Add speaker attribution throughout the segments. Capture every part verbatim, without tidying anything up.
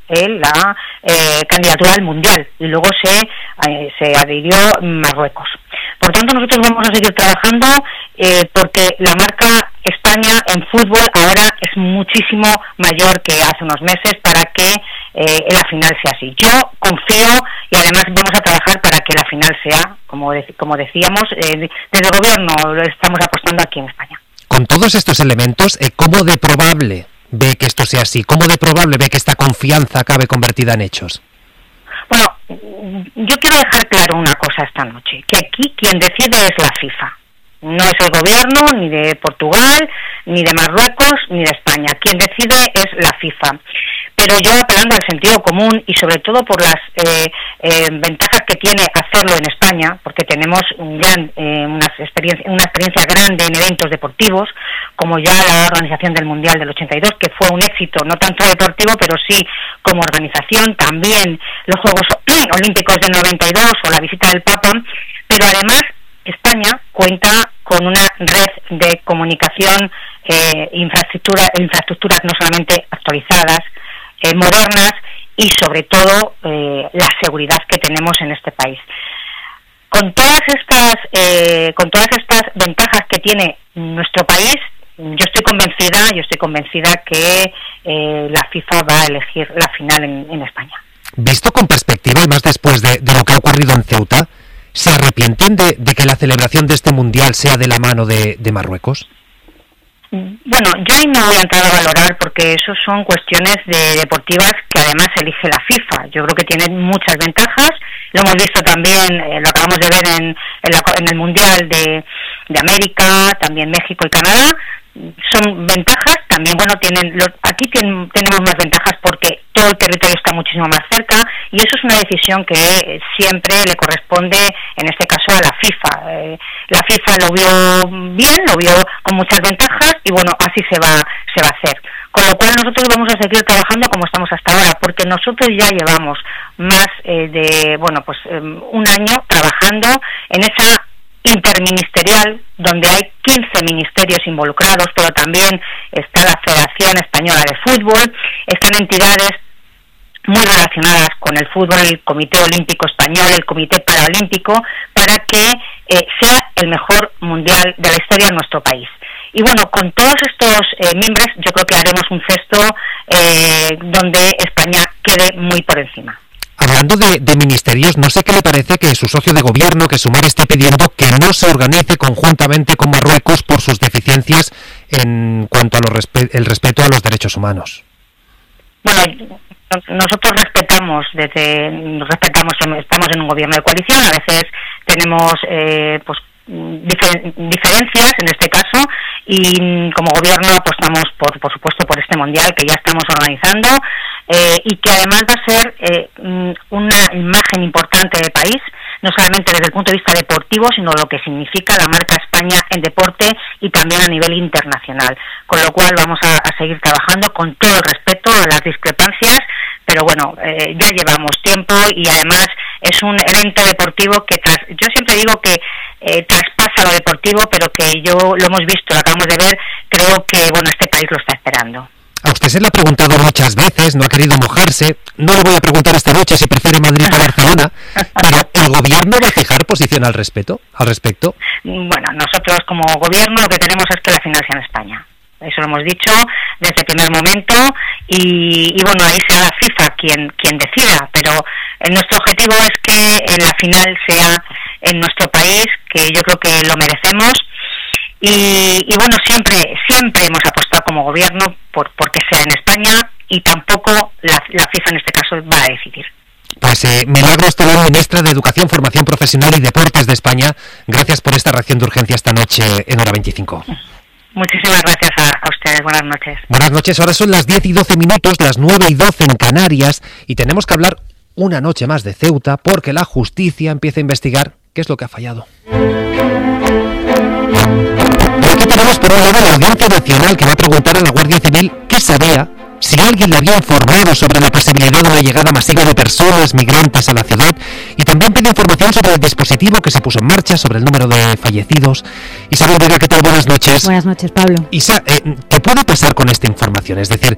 Speaker 1: eh, la eh, candidatura al Mundial y luego se, eh, se adhirió Marruecos. Por tanto, nosotros vamos a seguir trabajando eh, porque la marca España en fútbol ahora es muchísimo mayor que hace unos meses para que eh, la final sea así. Yo confío y además vamos a trabajar para que la final sea, como, de, como decíamos, eh, desde el gobierno lo estamos apostando aquí en España.
Speaker 2: Con todos estos elementos, eh, ¿cómo de probable ve que esto sea así? ¿Cómo de probable ve que esta confianza acabe convertida en hechos?
Speaker 1: Bueno, yo quiero dejar claro una cosa esta noche, que aquí quien decide es la FIFA. No es el gobierno ni de Portugal, ni de Marruecos, ni de España. Quien decide es la FIFA. Pero yo, apelando al sentido común y sobre todo por las eh, eh, ventajas que tiene hacerlo en España, porque tenemos un gran, eh, una, experiencia, una experiencia grande en eventos deportivos, como ya la organización del Mundial del ochenta y dos, que fue un éxito, no tanto deportivo, pero sí como organización, también los Juegos Olímpicos del noventa y dos o la visita del Papa, pero además España cuenta con una red de comunicación, eh, infraestructura, infraestructuras no solamente actualizadas, eh, modernas y sobre todo eh, la seguridad que tenemos en este país. Con todas estas, eh, con todas estas ventajas que tiene nuestro país, yo estoy convencida, yo estoy convencida que eh, la FIFA va a elegir la final en, en España.
Speaker 2: Visto con perspectiva, y más después de, de lo que ha ocurrido en Ceuta, ¿se arrepienten de, de que la celebración de este Mundial sea de la mano de, de Marruecos?
Speaker 1: Bueno, yo ahí no voy a entrar a valorar porque eso son cuestiones de deportivas que además elige la FIFA. Yo creo que tienen muchas ventajas. Lo hemos visto también, eh, lo acabamos de ver en, en, la, en el Mundial de, de América, también México y Canadá. Son ventajas, también, bueno, tienen los, aquí tienen, tenemos más ventajas porque todo el territorio está muchísimo más cerca y eso es una decisión que siempre le corresponde, en este caso, a la FIFA. Eh, la FIFA lo vio bien, lo vio con muchas ventajas y, bueno, así se va, se va a hacer. Con lo cual nosotros vamos a seguir trabajando como estamos hasta ahora, porque nosotros ya llevamos más eh, de, bueno, pues eh, un año trabajando en esa interministerial, donde hay quince ministerios involucrados, pero también está la Federación Española de Fútbol, están entidades muy relacionadas con el fútbol, el Comité Olímpico Español, el Comité Paralímpico, para que eh, sea el mejor mundial de la historia de nuestro país. Y bueno, con todos estos eh, miembros, yo creo que haremos un gesto eh, donde España quede muy por encima.
Speaker 2: Hablando de, de ministerios, no sé qué le parece que su socio de gobierno, que Sumar, esté pidiendo que no se organice conjuntamente con Marruecos por sus deficiencias en cuanto a lo respe- el respeto a los derechos humanos.
Speaker 1: Bueno, nosotros respetamos, desde respetamos, estamos en un gobierno de coalición, a veces tenemos eh, pues difer- diferencias en este caso y como gobierno apostamos por, por supuesto por este mundial que ya estamos organizando eh, y que además va a ser eh, una imagen importante del país, no solamente desde el punto de vista deportivo, sino lo que significa la marca España en deporte y también a nivel internacional. Con lo cual vamos a, a seguir trabajando con todo el respeto a las discrepancias, pero bueno, eh, ya llevamos tiempo y además es un evento deportivo que tras, yo siempre digo que eh, traspasa lo deportivo, pero que yo lo hemos visto, lo acabamos de ver, creo que bueno, este país lo está esperando.
Speaker 2: A usted se le ha preguntado muchas veces, no ha querido mojarse. No le voy a preguntar esta noche si prefiere Madrid o Barcelona, pero ¿el gobierno va a fijar posición al respecto? ¿Al respecto?
Speaker 1: Bueno, nosotros como gobierno lo que tenemos es que la final sea en España. Eso lo hemos dicho desde el primer momento y, y bueno, ahí será la FIFA quien, quien decida, pero eh, nuestro objetivo es que en la final sea en nuestro país, que yo creo que lo merecemos. Y, y bueno, siempre siempre hemos apostado como gobierno por porque sea en España y tampoco la, la FIFA en este caso va a decidir.
Speaker 2: Pues eh, Milagros Tolón, ministra de Educación, Formación Profesional y Deportes de España, gracias por esta reacción de urgencia esta noche en Hora veinticinco.
Speaker 1: Muchísimas gracias a, a ustedes, buenas noches.
Speaker 2: Buenas noches, ahora son las diez y doce minutos, las nueve y doce en Canarias y tenemos que hablar una noche más de Ceuta porque la justicia empieza a investigar qué es lo que ha fallado. Aquí tenemos por un lado la Audiencia Nacional que va a preguntar a la Guardia Civil qué sabía, si alguien le había informado sobre la posibilidad de una llegada masiva de personas migrantes a la ciudad y también pide información sobre el dispositivo que se puso en marcha, sobre el número de fallecidos. Isabel Vega, ¿qué tal? Buenas noches.
Speaker 3: Buenas noches, Pablo.
Speaker 2: Isa, eh, ¿qué puede pasar con esta información? Es decir,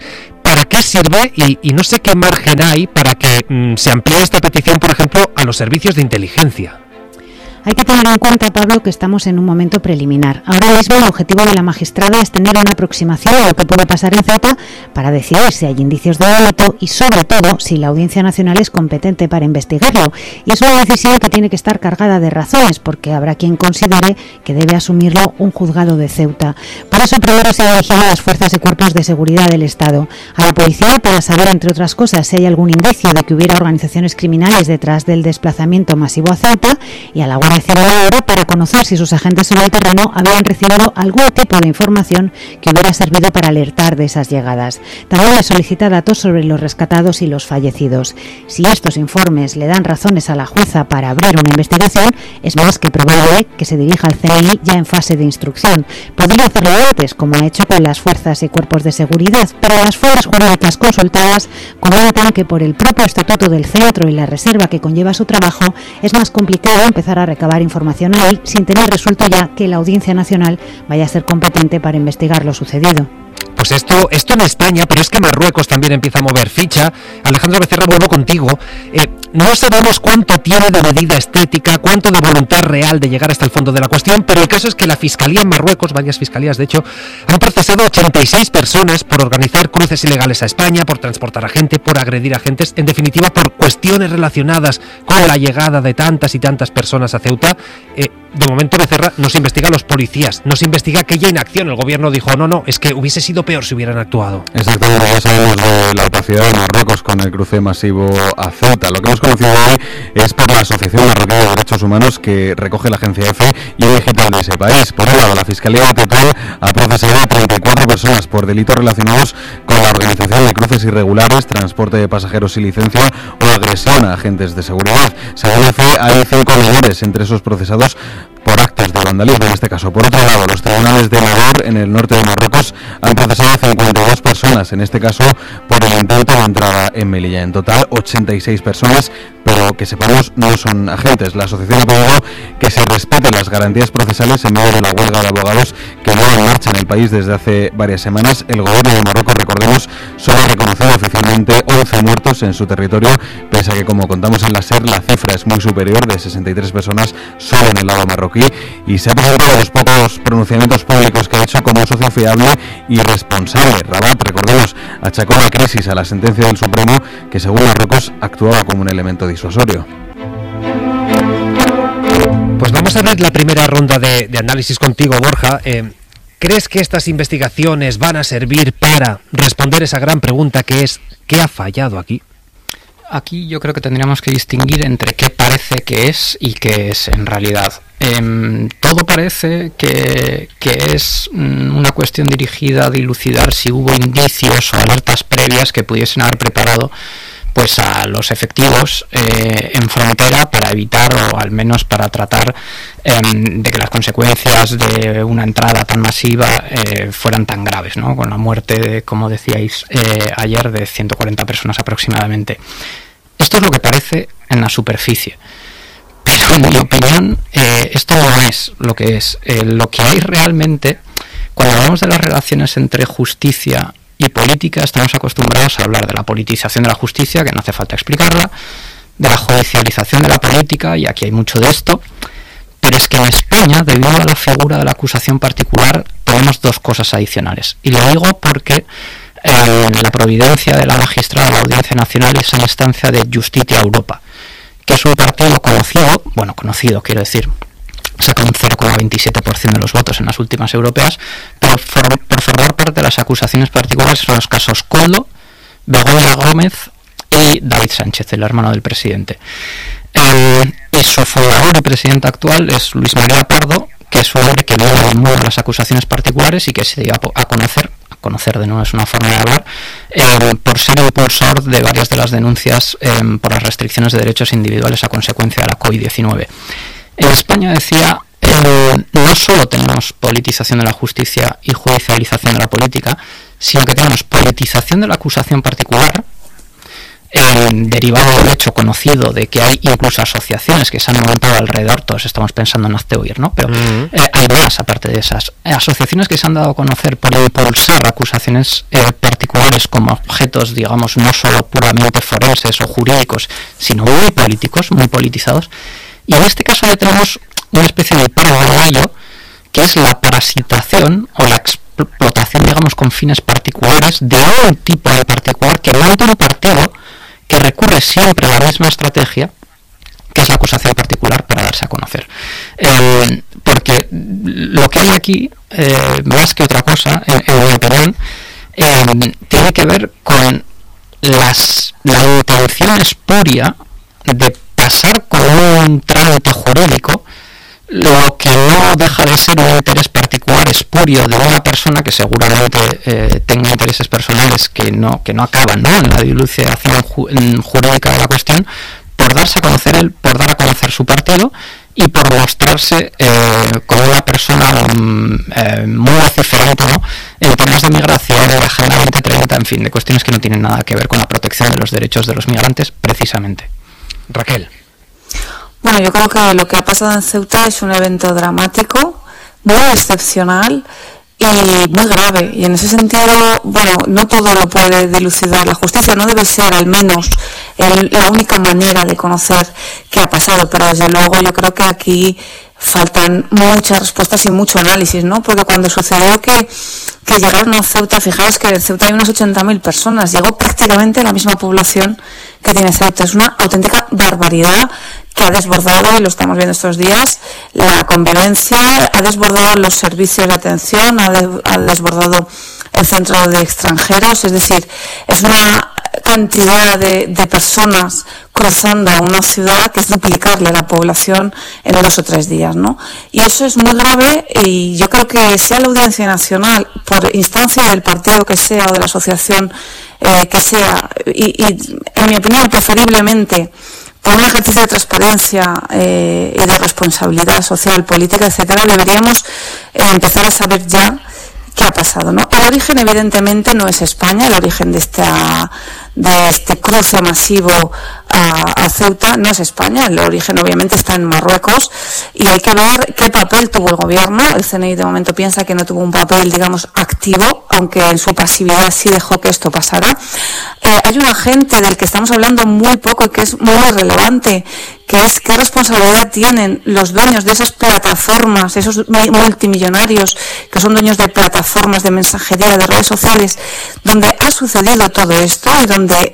Speaker 2: ¿para qué sirve? Y, y no sé qué margen hay para que mmm, se amplíe esta petición, por ejemplo, a los servicios de inteligencia.
Speaker 3: Hay que tener en cuenta, Pablo, que estamos en un momento preliminar. Ahora mismo el objetivo de la magistrada es tener una aproximación a lo que puede pasar en Ceuta para decidir si hay indicios de delito y, sobre todo, si la Audiencia Nacional es competente para investigarlo. Y es una decisión que tiene que estar cargada de razones, porque habrá quien considere que debe asumirlo un juzgado de Ceuta. Por eso primero se ha dirigido a las fuerzas y cuerpos de seguridad del Estado, a la policía para saber, entre otras cosas, si hay algún indicio de que hubiera organizaciones criminales detrás del desplazamiento masivo a Ceuta, y a la Guardia Civil ahora para conocer si sus agentes en el terreno habían recibido algún tipo de información que hubiera servido para alertar de esas llegadas. También le solicita datos sobre los rescatados y los fallecidos. Si estos informes le dan razones a la jueza para abrir una investigación, es más que probable que se dirija al C N I ya en fase de instrucción. Podría hacerlo antes, como ha hecho con las fuerzas y cuerpos de seguridad, pero las fuerzas jurídicas consultadas comentan que por el propio estatuto del centro y la reserva que conlleva su trabajo, es más complicado empezar a recabar información ahí sin tener resuelto ya que la Audiencia Nacional vaya a ser competente para investigar lo sucedido.
Speaker 2: Pues esto, esto en España, pero es que Marruecos también empieza a mover ficha. Alejandro Becerra, vuelvo contigo. Eh, no sabemos cuánto tiene de medida estética, cuánto de voluntad real de llegar hasta el fondo de la cuestión, pero el caso es que la Fiscalía en Marruecos, varias fiscalías de hecho, han procesado ochenta y seis personas por organizar cruces ilegales a España, por transportar a gente, por agredir a agentes, en definitiva por cuestiones relacionadas con la llegada de tantas y tantas personas a Ceuta. Eh, de momento, Becerra, no se investiga a los policías, no se investiga aquella inacción. El gobierno dijo, no, no, es que hubiese sido peor si hubieran actuado.
Speaker 4: Exactamente, ya sabemos de la opacidad de Marruecos con el cruce masivo a Ceuta. Lo que hemos conocido hoy es por la Asociación Marroquí de Derechos Humanos que recoge la agencia EFE y el digital de ese país. Por un lado, la Fiscalía de total ha procesado a treinta y cuatro personas por delitos relacionados con la organización de cruces irregulares, transporte de pasajeros sin licencia o agresión a agentes de seguridad. Según EFE, hay cinco menores entre esos procesados por actos de vandalismo en este caso. Por otro lado, los tribunales de Nador, en el norte de Marruecos, han procesado a cincuenta y dos personas, en este caso por el intento de entrada en Melilla. En total, ochenta y seis personas, pero que sepamos no son agentes. La asociación ha pedido que se respeten las garantías procesales en medio de la huelga de abogados que lleva en marcha en el país desde hace varias semanas. El gobierno de Marruecos, recordemos, solo ha reconocido oficialmente once muertos en su territorio, pese a que, como contamos en la SER, la cifra es muy superior, de sesenta y tres personas solo en el lado marroquí, y se ha presentado los pocos pronunciamientos públicos que ha hecho como un socio fiable y responsable. Rabat, recordemos, achacó la crisis a la sentencia del Supremo, que según Marruecos actuaba como un elemento disuasorio.
Speaker 2: Pues vamos a ver la primera ronda de, de análisis contigo, Borja. Eh, ¿Crees que estas investigaciones van a servir para responder esa gran pregunta que es ¿qué ha fallado aquí?
Speaker 5: Aquí yo creo que tendríamos que distinguir entre qué parece que es y qué es en realidad. Eh, todo parece que, que es una cuestión dirigida a dilucidar si hubo indicios o alertas previas que pudiesen haber preparado pues a los efectivos eh, en frontera para evitar o al menos para tratar eh, de que las consecuencias de una entrada tan masiva eh, fueran tan graves, ¿no? Con la muerte, de, como decíais eh, ayer, de ciento cuarenta personas aproximadamente. Esto es lo que parece en la superficie, pero en mi opinión eh, esto no es lo que es. Eh, lo que hay realmente, cuando hablamos de las relaciones entre justicia y política, estamos acostumbrados a hablar de la politización de la justicia, que no hace falta explicarla, de la judicialización de la política, y aquí hay mucho de esto, pero es que en España, debido a la figura de la acusación particular, tenemos dos cosas adicionales. Y lo digo porque eh, la providencia de la magistrada de la Audiencia Nacional es en instancia de Justitia Europa, que es un partido conocido, bueno, conocido quiero decir, saca un cero coma veintisiete por ciento de los votos en las últimas europeas, pero por, por formar parte de las acusaciones particulares son los casos Koldo, Begoña Gómez y David Sánchez, el hermano del presidente. Eh, y su fundador y presidente actual es Luis María Pardo, que es un hombre que viene del mundo de las acusaciones particulares y que se dio a conocer, a conocer de nuevo es una forma de hablar, eh, por ser impulsor de varias de las denuncias eh, por las restricciones de derechos individuales a consecuencia de la COVID diecinueve. En España, decía, eh, no solo tenemos politización de la justicia y judicialización de la política, sino que tenemos politización de la acusación particular, eh, derivado del hecho conocido de que hay incluso asociaciones que se han montado alrededor, todos estamos pensando en Hazte ¿no? Pero uh-huh. eh, hay más aparte de esas, asociaciones que se han dado a conocer por impulsar acusaciones eh, particulares particulares como objetos, digamos, no solo puramente forenses o jurídicos, sino muy políticos, muy politizados. Y en este caso ya tenemos una especie de perro al gallo, que es la parasitación o la explotación, digamos, con fines particulares de un tipo de particular que levanta un partido que recurre siempre a la misma estrategia, que es la acusación particular para darse a conocer. Eh, porque lo que hay aquí, eh, más que otra cosa, en, en mi opinión, eh, tiene que ver con las, la intención espuria de pasar con un trámite jurídico lo que no deja de ser un interés particular espurio de una persona que seguramente eh, tenga intereses personales que no que no acaban, ¿no?, en la dilucidación ju jurídica de la cuestión, por darse a conocer él, por dar a conocer su partido y por mostrarse eh, como una persona um, eh, muy vociferante, ¿no?, en temas de migración, de la Agenda veinte treinta, en fin, de cuestiones que no tienen nada que ver con la protección de los derechos de los migrantes, precisamente.
Speaker 2: Raquel.
Speaker 6: Bueno, yo creo que lo que ha pasado en Ceuta es un evento dramático, muy excepcional y muy grave. Y en ese sentido, bueno, no todo lo puede dilucidar la justicia, no debe ser al menos el, la única manera de conocer qué ha pasado, pero desde luego yo creo que aquí faltan muchas respuestas y mucho análisis, ¿no? Porque cuando sucedió que, que llegaron a Ceuta, fijaos que en Ceuta hay unas ochenta mil personas, llegó prácticamente la misma población que tiene Ceuta. Es una auténtica barbaridad que ha desbordado, y lo estamos viendo estos días, la convivencia, ha desbordado los servicios de atención, ha, de, ha desbordado el centro de extranjeros, es decir, es una cantidad de, de personas cruzando a una ciudad que es duplicarle la población en dos o tres días, ¿no? Y eso es muy grave, y yo creo que sea la Audiencia Nacional, por instancia del partido que sea o de la asociación eh, que sea, y, y en mi opinión preferiblemente por un ejercicio de transparencia eh, y de responsabilidad social, política, etcétera, deberíamos eh, empezar a saber ya qué ha pasado, ¿no? El origen evidentemente no es España, el origen de esta de este cruce masivo a, a Ceuta no es España, el origen obviamente está en Marruecos, y hay que ver qué papel tuvo el gobierno. El C N I de momento piensa que no tuvo un papel, digamos, activo, aunque en su pasividad sí dejó que esto pasara. Eh, hay un agente del que estamos hablando muy poco y que es muy relevante, que es qué responsabilidad tienen los dueños de esas plataformas, esos multimillonarios que son dueños de plataformas de mensajería, de redes sociales, donde ha sucedido todo esto y donde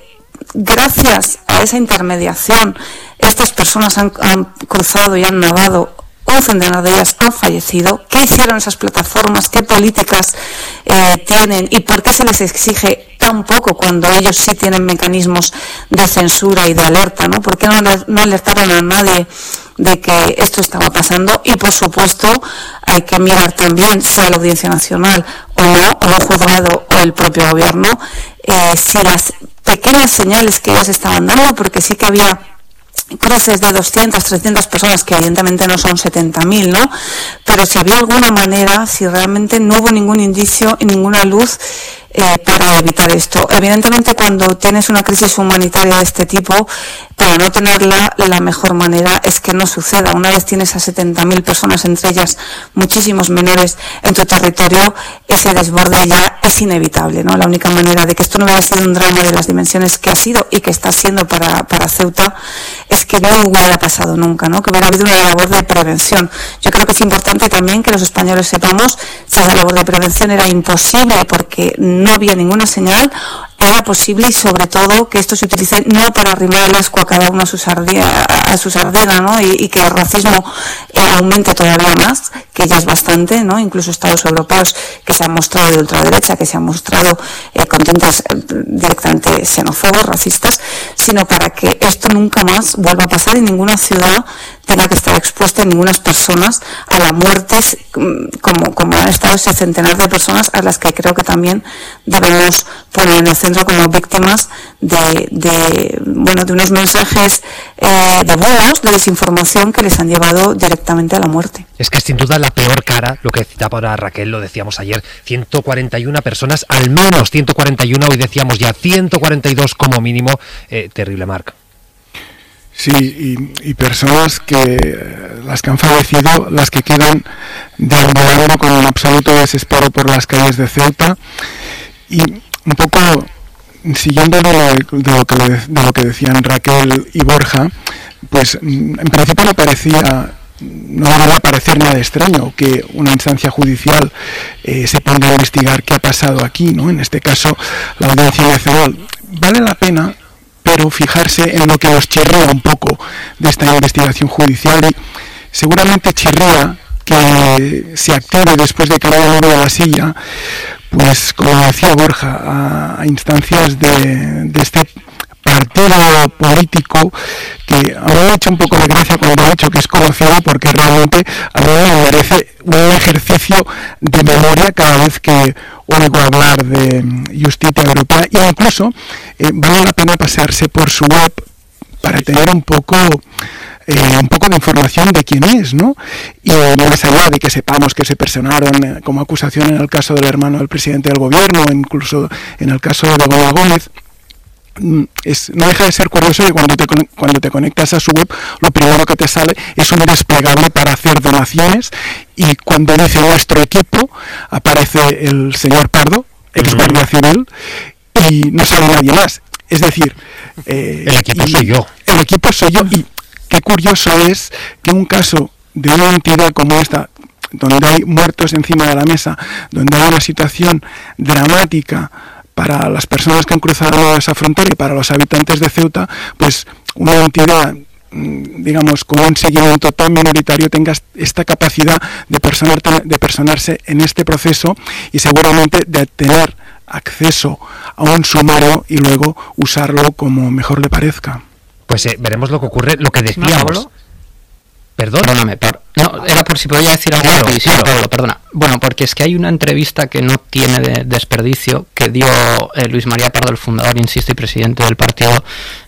Speaker 6: gracias a esa intermediación estas personas han, han cruzado y han nadado. Un centenar de ellas han fallecido. ¿Qué hicieron esas plataformas? ¿Qué políticas eh, tienen? ¿Y por qué se les exige tan poco cuando ellos sí tienen mecanismos de censura y de alerta, ¿no? ¿Por qué no, no alertaron a nadie de que esto estaba pasando? Y por supuesto hay que mirar también, sea la Audiencia Nacional o no, o el juzgado o el propio gobierno, eh, si las pequeñas señales que ellos estaban dando, porque sí que había cruces de doscientas, trescientas personas, que evidentemente no son setenta mil, ¿no? Pero si había alguna manera, si realmente no hubo ningún indicio y ninguna luz eh, para evitar esto. Evidentemente, cuando tienes una crisis humanitaria de este tipo, para no tenerla, la mejor manera es que no suceda. Una vez tienes a setenta mil personas, entre ellas muchísimos menores, en tu territorio, ese desborde ya es inevitable, ¿no? La única manera de que esto no hubiera sido un drama de las dimensiones que ha sido y que está siendo para, para Ceuta es que no hubiera pasado nunca, ¿no? Que hubiera habido una labor de prevención. Yo creo que es importante también que los españoles sepamos si esa labor de prevención era imposible porque no había ninguna señal, era posible, y sobre todo que esto se utilice no para arrimar el ascua a cada uno a su sardina, a su sardina, ¿no? Y, y que el racismo eh, aumente todavía más, que ya es bastante, ¿no? Incluso estados europeos que se han mostrado de ultraderecha, que se han mostrado eh, con tintes eh, directamente xenófobos, racistas, sino para que esto nunca más vuelva a pasar y ninguna ciudad tenga que estar expuesta, en ninguna personas a la muerte, como, como han estado ese centenar de personas a las que creo que también debemos poner en el centro como víctimas de, de bueno de unos mensajes eh, de bulos, de desinformación que les han llevado directamente a la muerte.
Speaker 2: Es que sin duda la peor cara, lo que citaba ahora Raquel, lo decíamos ayer, ciento cuarenta y una personas, al menos ciento cuarenta y uno, hoy decíamos ya ciento cuarenta y dos como mínimo, eh, terrible, Marc.
Speaker 7: Sí, y, y personas que, las que han fallecido, las que quedan deambulando con un absoluto desespero por las calles de Ceuta. Y un poco siguiendo de lo, de, lo que, de lo que decían Raquel y Borja, pues en principio no parecía, no debería parecer nada extraño que una instancia judicial eh, se ponga a investigar qué ha pasado aquí, ¿no? En este caso, la Audiencia Nacional. Vale la pena, pero fijarse en lo que nos chirría un poco de esta investigación judicial, y seguramente chirría que se active después de que haya movido a la silla, pues como decía Borja, a, a instancias de, de este partido político que a mí me ha hecho un poco de gracia cuando ha dicho que es conocido, porque realmente a mí me merece un ejercicio de memoria cada vez que oigo hablar de Justicia Europea, e incluso eh, vale la pena pasearse por su web para tener un poco eh, un poco de información de quién es, ¿no? Y eh, más allá de que sepamos que se personaron eh, como acusación en el caso del hermano del presidente del gobierno, incluso en el caso de Begoña Gómez, es, no deja de ser curioso que cuando te, cuando te conectas a su web, lo primero que te sale es un desplegable para hacer donaciones, y cuando dice nuestro equipo aparece el señor Pardo, ex guardia civil, y no sale nadie más. Es decir, eh,
Speaker 2: el equipo soy yo.
Speaker 7: El equipo soy yo, y qué curioso es que un caso de una entidad como esta, donde hay muertos encima de la mesa, donde hay una situación dramática para las personas que han cruzado esa frontera y para los habitantes de Ceuta, pues una entidad, digamos, con un seguimiento tan minoritario tenga esta capacidad de, personar, de personarse en este proceso, y seguramente de tener acceso a un sumario y luego usarlo como mejor le parezca.
Speaker 2: Pues eh, veremos lo que ocurre, lo que decíamos. Perdón.
Speaker 5: Perdóname, por, no, era por si podía decir algo.
Speaker 2: Claro,
Speaker 5: sí,
Speaker 2: claro.
Speaker 5: Pablo, perdona. Bueno, porque es que hay una entrevista que no tiene de, desperdicio que dio eh, Luis María Pardo, el fundador, insisto, y presidente del partido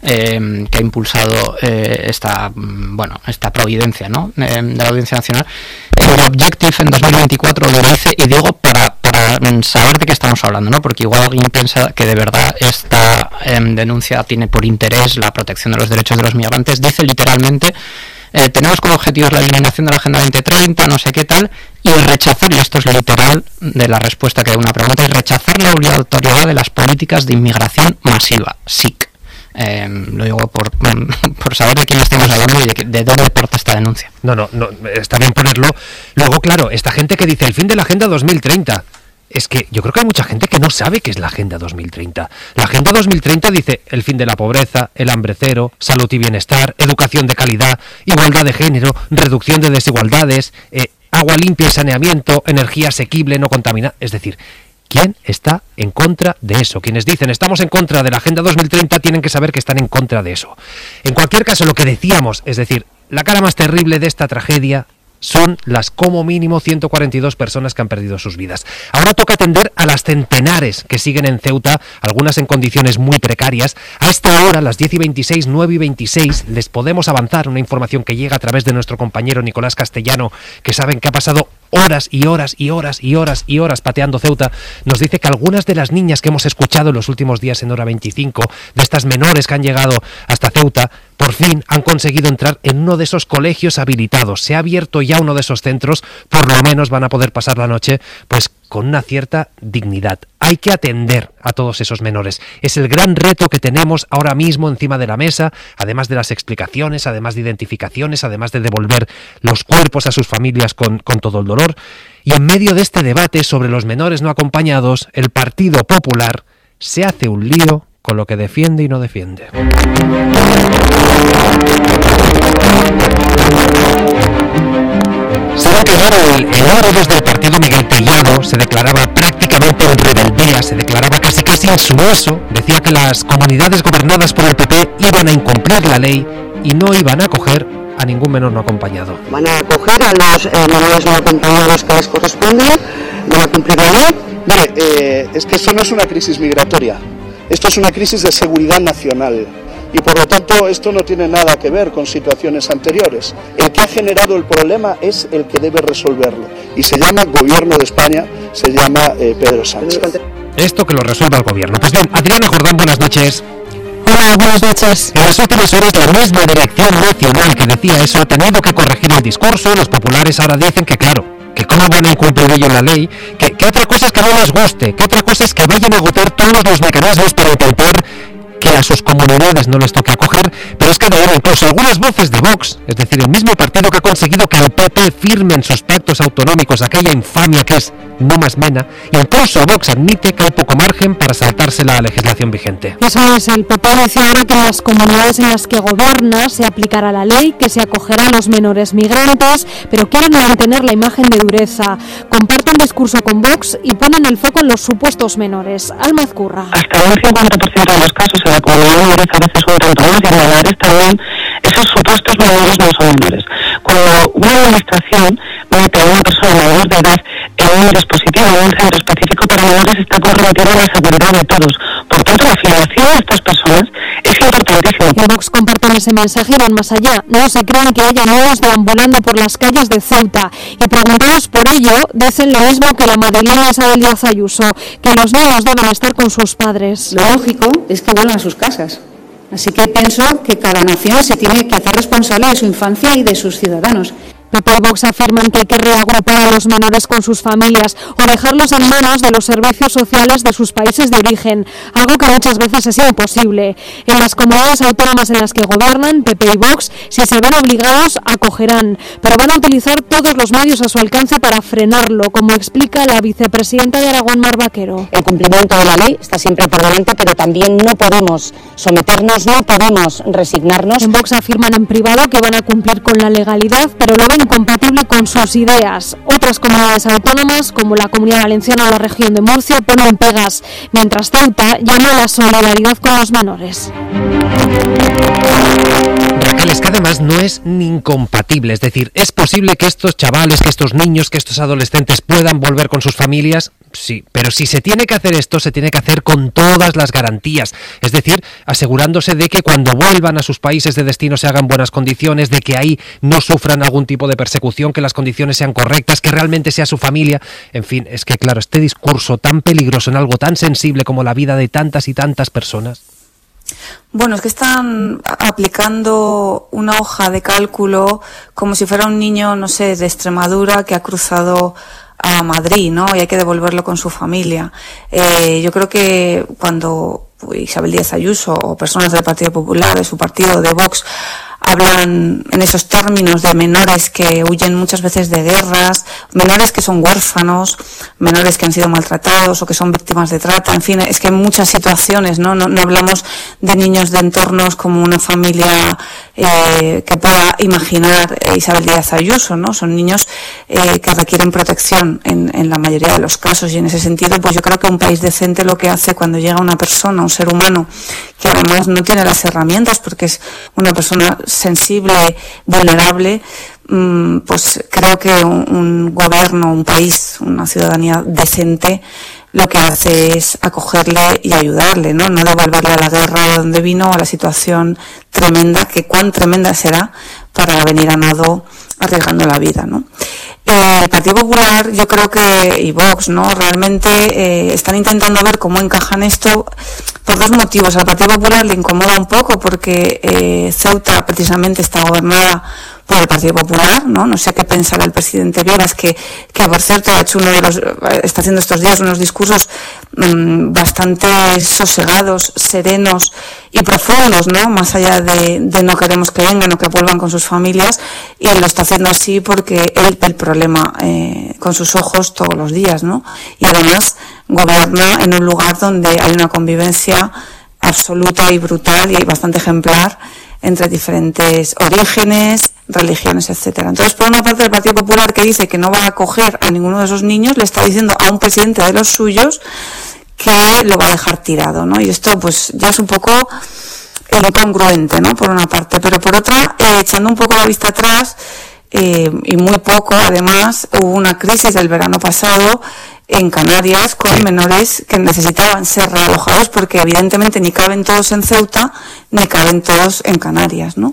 Speaker 5: eh, que ha impulsado eh, esta, bueno, esta providencia, ¿no? Eh, de la Audiencia Nacional. El Objective en dos mil veinticuatro lo dice, y digo para, para saber de qué estamos hablando, ¿no? Porque igual alguien piensa que de verdad esta eh, denuncia tiene por interés la protección de los derechos de los migrantes. Dice literalmente: Eh, tenemos como objetivos la eliminación de la Agenda veinte treinta, no sé qué tal, y rechazar, y esto es literal de la respuesta que da una pregunta, y rechazar la obligatoriedad de las políticas de inmigración masiva, S I C. Eh, lo digo por, por saber de quién estamos hablando y de, que, de dónde porta esta denuncia.
Speaker 2: No, no, no, está bien ponerlo. Luego, claro, esta gente que dice el fin de la Agenda dos mil treinta... Es que yo creo que hay mucha gente que no sabe qué es la Agenda dos mil treinta. La Agenda dos mil treinta dice el fin de la pobreza, el hambre cero, salud y bienestar, educación de calidad, igualdad de género, reducción de desigualdades, eh, agua limpia y saneamiento, energía asequible, no contaminada. Es decir, ¿quién está en contra de eso? Quienes dicen estamos en contra de la Agenda dos mil treinta tienen que saber que están en contra de eso. En cualquier caso, lo que decíamos, es decir, la cara más terrible de esta tragedia son las como mínimo ciento cuarenta y dos personas que han perdido sus vidas. Ahora toca atender a las centenares que siguen en Ceuta, algunas en condiciones muy precarias. A esta hora, las diez y veintiséis, nueve y veintiséis, les podemos avanzar una información que llega a través de nuestro compañero Nicolás Castellano, que saben que ha pasado horas y horas y horas y horas y horas pateando Ceuta. Nos dice que algunas de las niñas que hemos escuchado en los últimos días en Hora veinticinco, de estas menores que han llegado hasta Ceuta, por fin han conseguido entrar en uno de esos colegios habilitados. Se ha abierto ya uno de esos centros, por lo menos van a poder pasar la noche pues con una cierta dignidad. Hay que atender a todos esos menores. Es el gran reto que tenemos ahora mismo encima de la mesa, además de las explicaciones, además de identificaciones, además de devolver los cuerpos a sus familias con, con todo el dolor. Y en medio de este debate sobre los menores no acompañados, el Partido Popular se hace un lío con lo que defiende y no defiende. Saben que el, el oro desde el partido Miguel Tellado se declaraba prácticamente en rebeldía, se declaraba casi casi insumiso, decía que las comunidades gobernadas por el P P iban a incumplir la ley y no iban a acoger a ningún menor no acompañado.
Speaker 8: Van a acoger a los eh, menores no acompañados que les corresponden, van a cumplir la ley.
Speaker 9: Mire, eh, es que esto no es una crisis migratoria, esto es una crisis de seguridad nacional. Y por lo tanto esto no tiene nada que ver con situaciones anteriores. El que ha generado el problema es el que debe resolverlo. Y se llama Gobierno de España, se llama eh, Pedro Sánchez.
Speaker 2: Esto que lo resuelva el Gobierno. Pues bien, Adriana Jordán, buenas noches.
Speaker 3: Hola, buenas noches.
Speaker 2: En las últimas horas la misma Dirección Nacional que decía eso ha tenido que corregir el discurso. Los populares ahora dicen que claro, que cómo van a incumplir ellos la ley, que, que otra cosa es que no les guste, que otra cosa es que vayan a agotar todos los mecanismos para intentar que a sus comunidades no les toque acoger, pero es que de ahora incluso algunas voces de Vox, es decir, el mismo partido que ha conseguido que el P P firme en sus pactos autonómicos aquella infamia que es No Más Mena, incluso Vox admite que hay poco margen para saltarse la legislación vigente.
Speaker 10: Eso es, el P P dice ahora que en las comunidades en las que gobierna se aplicará la ley, que se acogerá a los menores migrantes, pero quieren mantener la imagen de dureza. Comparten discurso con Vox y ponen el foco en los supuestos menores. Alma Ezcurra.
Speaker 8: Hasta un cincuenta por ciento de los casos en la comunidad de menores, a veces un tanto más, y en menores también, esos supuestos menores no son menores. Cuando una administración mete a una persona mayor de edad en un dispositivo, en un centro específico para menores, está comprometiendo la seguridad de todos. Por tanto, la filiación de estas personas es importantísima.
Speaker 10: Y Vox comparten ese mensaje y van más allá. No se creen que haya niños deambulando por las calles de Ceuta. Y preguntados por ello, dicen lo mismo que la madrileña Isabel Díaz Ayuso, que los niños deben estar con sus padres.
Speaker 11: Lo lógico es que vuelvan a sus casas. Así que pienso que cada nación se tiene que hacer responsable de su infancia y de sus ciudadanos.
Speaker 10: P P y Vox afirman que hay que reagrupar a los menores con sus familias o dejarlos en manos de los servicios sociales de sus países de origen, algo que muchas veces es imposible. En las comunidades autónomas en las que gobiernan, P P y Vox, si se ven obligados, acogerán, pero van a utilizar todos los medios a su alcance para frenarlo, como explica la vicepresidenta de Aragón, Mar Vaquero.
Speaker 12: El cumplimiento de la ley está siempre por delante, pero también no podemos someternos, no podemos resignarnos.
Speaker 10: En Vox afirman en privado que van a cumplir con la legalidad, pero lo ven incompatible con sus ideas. Otras comunidades autónomas, como la Comunidad Valenciana o la región de Murcia, ponen pegas, mientras Ceuta llama a la solidaridad con los menores.
Speaker 2: Raquel, es que además no es ni incompatible, es decir, ¿es posible que estos chavales, que estos niños, que estos adolescentes puedan volver con sus familias? Sí, pero si se tiene que hacer esto, se tiene que hacer con todas las garantías, es decir, asegurándose de que cuando vuelvan a sus países de destino se hagan buenas condiciones, de que ahí no sufran algún tipo de persecución, que las condiciones sean correctas, que realmente sea su familia. En fin, es que claro, este discurso tan peligroso en algo tan sensible como la vida de tantas y tantas personas.
Speaker 6: Bueno, es que están aplicando una hoja de cálculo como si fuera un niño, no sé, de Extremadura que ha cruzado a Madrid, ¿no? Y hay que devolverlo con su familia. Eh, yo creo que cuando Isabel Díaz Ayuso o personas del Partido Popular, de su partido, de Vox, hablan en esos términos de menores que huyen muchas veces de guerras, menores que son huérfanos, menores que han sido maltratados o que son víctimas de trata, en fin, es que hay muchas situaciones, ¿no? No, no hablamos de niños de entornos como una familia eh, que pueda imaginar Isabel Díaz Ayuso, ¿no? Son niños eh, que requieren protección en, en la mayoría de los casos, y en ese sentido, pues yo creo que un país decente lo que hace cuando llega una persona, un ser humano, que además no tiene las herramientas porque es una persona sensible, vulnerable, pues creo que un, un gobierno, un país, una ciudadanía decente, lo que hace es acogerle y ayudarle, ¿no? No devolverle a la guerra de donde vino, a la situación tremenda, que cuán tremenda será para venir a nado arriesgando la vida, ¿no? Eh, el Partido Popular, yo creo que, y Vox, ¿no? Realmente eh, están intentando ver cómo encajan esto por dos motivos. Al Partido Popular le incomoda un poco porque eh, Ceuta precisamente está gobernada por el Partido Popular, ¿no? No sé qué pensará el presidente Viegas, que, que por cierto ha hecho uno de los, está haciendo estos días unos discursos mmm, bastante sosegados, serenos y profundos, ¿no? Más allá de, de no queremos que vengan o que vuelvan con sus familias, y él lo está haciendo así porque él ve el problema eh, con sus ojos todos los días, ¿no? Y además gobierna en un lugar donde hay una convivencia absoluta y brutal y bastante ejemplar entre diferentes orígenes, religiones, etcétera. Entonces, por una parte, el Partido Popular, que dice que no va a acoger a ninguno de esos niños, le está diciendo a un presidente de los suyos que lo va a dejar tirado, ¿no? Y esto, pues, ya es un poco incongruente, ¿no? Por una parte. Pero por otra, eh, echando un poco la vista atrás, eh, y muy poco, además, hubo una crisis del verano pasado en Canarias con menores que necesitaban ser realojados porque evidentemente ni caben todos en Ceuta ni caben todos en Canarias, ¿no?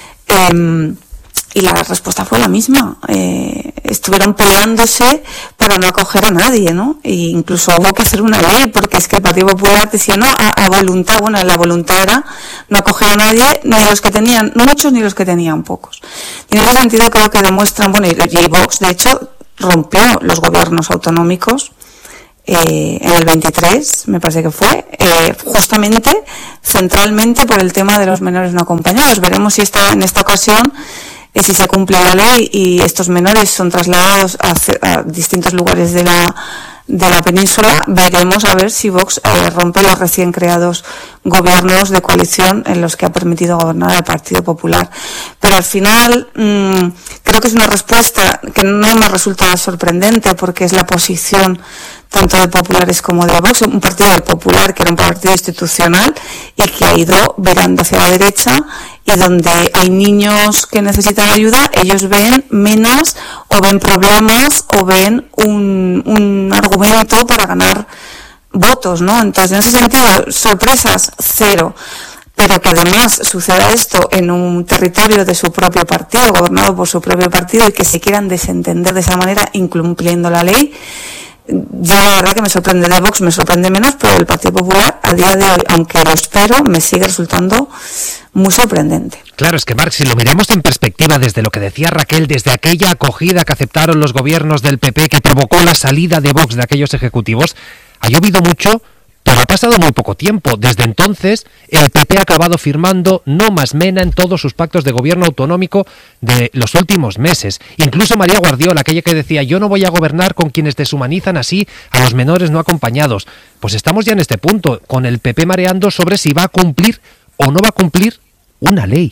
Speaker 6: Eh, y la respuesta fue la misma. Eh, estuvieron peleándose para no acoger a nadie, ¿no? E incluso hubo que hacer una ley porque es que el Partido Popular decía no a, a voluntad. Bueno, la voluntad era no acoger a nadie, ni los que tenían muchos ni los que tenían pocos. Y en ese sentido creo que demuestran, bueno, y, y Vox de hecho rompió los gobiernos autonómicos eh, en el veintitrés, me parece que fue, eh, justamente, centralmente por el tema de los menores no acompañados. Veremos si está en esta ocasión, eh, si se cumple la ley y estos menores son trasladados a, a distintos lugares de la de la península. Veremos a ver si Vox eh, rompe los recién creados gobiernos de coalición en los que ha permitido gobernar al Partido Popular. Pero al final mmm, creo que es una respuesta que no me resulta sorprendente, porque es la posición tanto de populares como de Vox, un partido popular que era un partido institucional y que ha ido virando hacia la derecha, y donde hay niños que necesitan ayuda, ellos ven menas o ven problemas o ven un, un argumento para ganar votos, ¿no? Entonces, en ese sentido, sorpresas, cero. Pero que además suceda esto en un territorio de su propio partido, gobernado por su propio partido, y que se quieran desentender de esa manera, incumpliendo la ley, ya la verdad que me sorprende. De Vox me sorprende menos, pero el Partido Popular a día de hoy, aunque lo espero, me sigue resultando muy sorprendente.
Speaker 2: Claro, es que Marc, si lo miramos en perspectiva desde lo que decía Raquel, desde aquella acogida que aceptaron los gobiernos del P P que provocó la salida de Vox de aquellos ejecutivos, ha llovido mucho, pero ha pasado muy poco tiempo. Desde entonces, el P P ha acabado firmando no más mena en todos sus pactos de gobierno autonómico de los últimos meses. Incluso María Guardiola, aquella que decía, yo no voy a gobernar con quienes deshumanizan así a los menores no acompañados. Pues estamos ya en este punto, con el P P mareando sobre si va a cumplir o no va a cumplir una ley.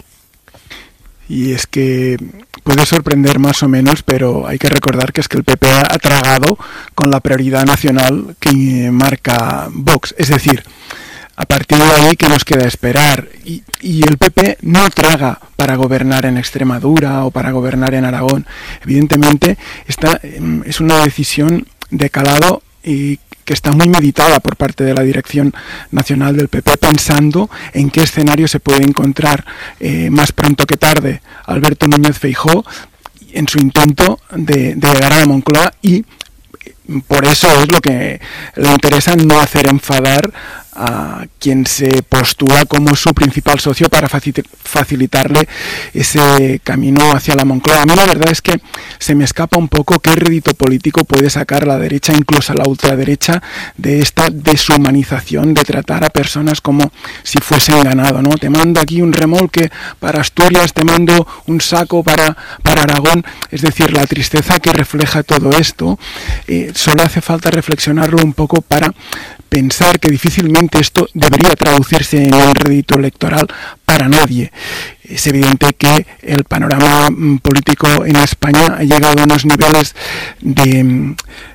Speaker 7: Y es que puede sorprender más o menos, pero hay que recordar que es que el P P ha tragado con la prioridad nacional que marca Vox. Es decir, a partir de ahí, ¿qué nos queda esperar? Y, y el P P no traga para gobernar en Extremadura o para gobernar en Aragón. Evidentemente, esta es una decisión de calado y que está muy meditada por parte de la dirección nacional del P P, pensando en qué escenario se puede encontrar eh, más pronto que tarde Alberto Núñez Feijóo en su intento de, de llegar a la Moncloa, y por eso es lo que le interesa no hacer enfadar a quien se postula como su principal socio para facilitarle ese camino hacia la Moncloa. A mí la verdad es que se me escapa un poco qué rédito político puede sacar la derecha, incluso la ultraderecha, de esta deshumanización de tratar a personas como si fuesen ganado, ¿no? Te mando aquí un remolque para Asturias, te mando un saco para, para Aragón. Es decir, la tristeza que refleja todo esto, eh, solo hace falta reflexionarlo un poco para pensar que difícilmente esto debería traducirse en un rédito electoral para nadie. Es evidente que el panorama político en España ha llegado a unos niveles de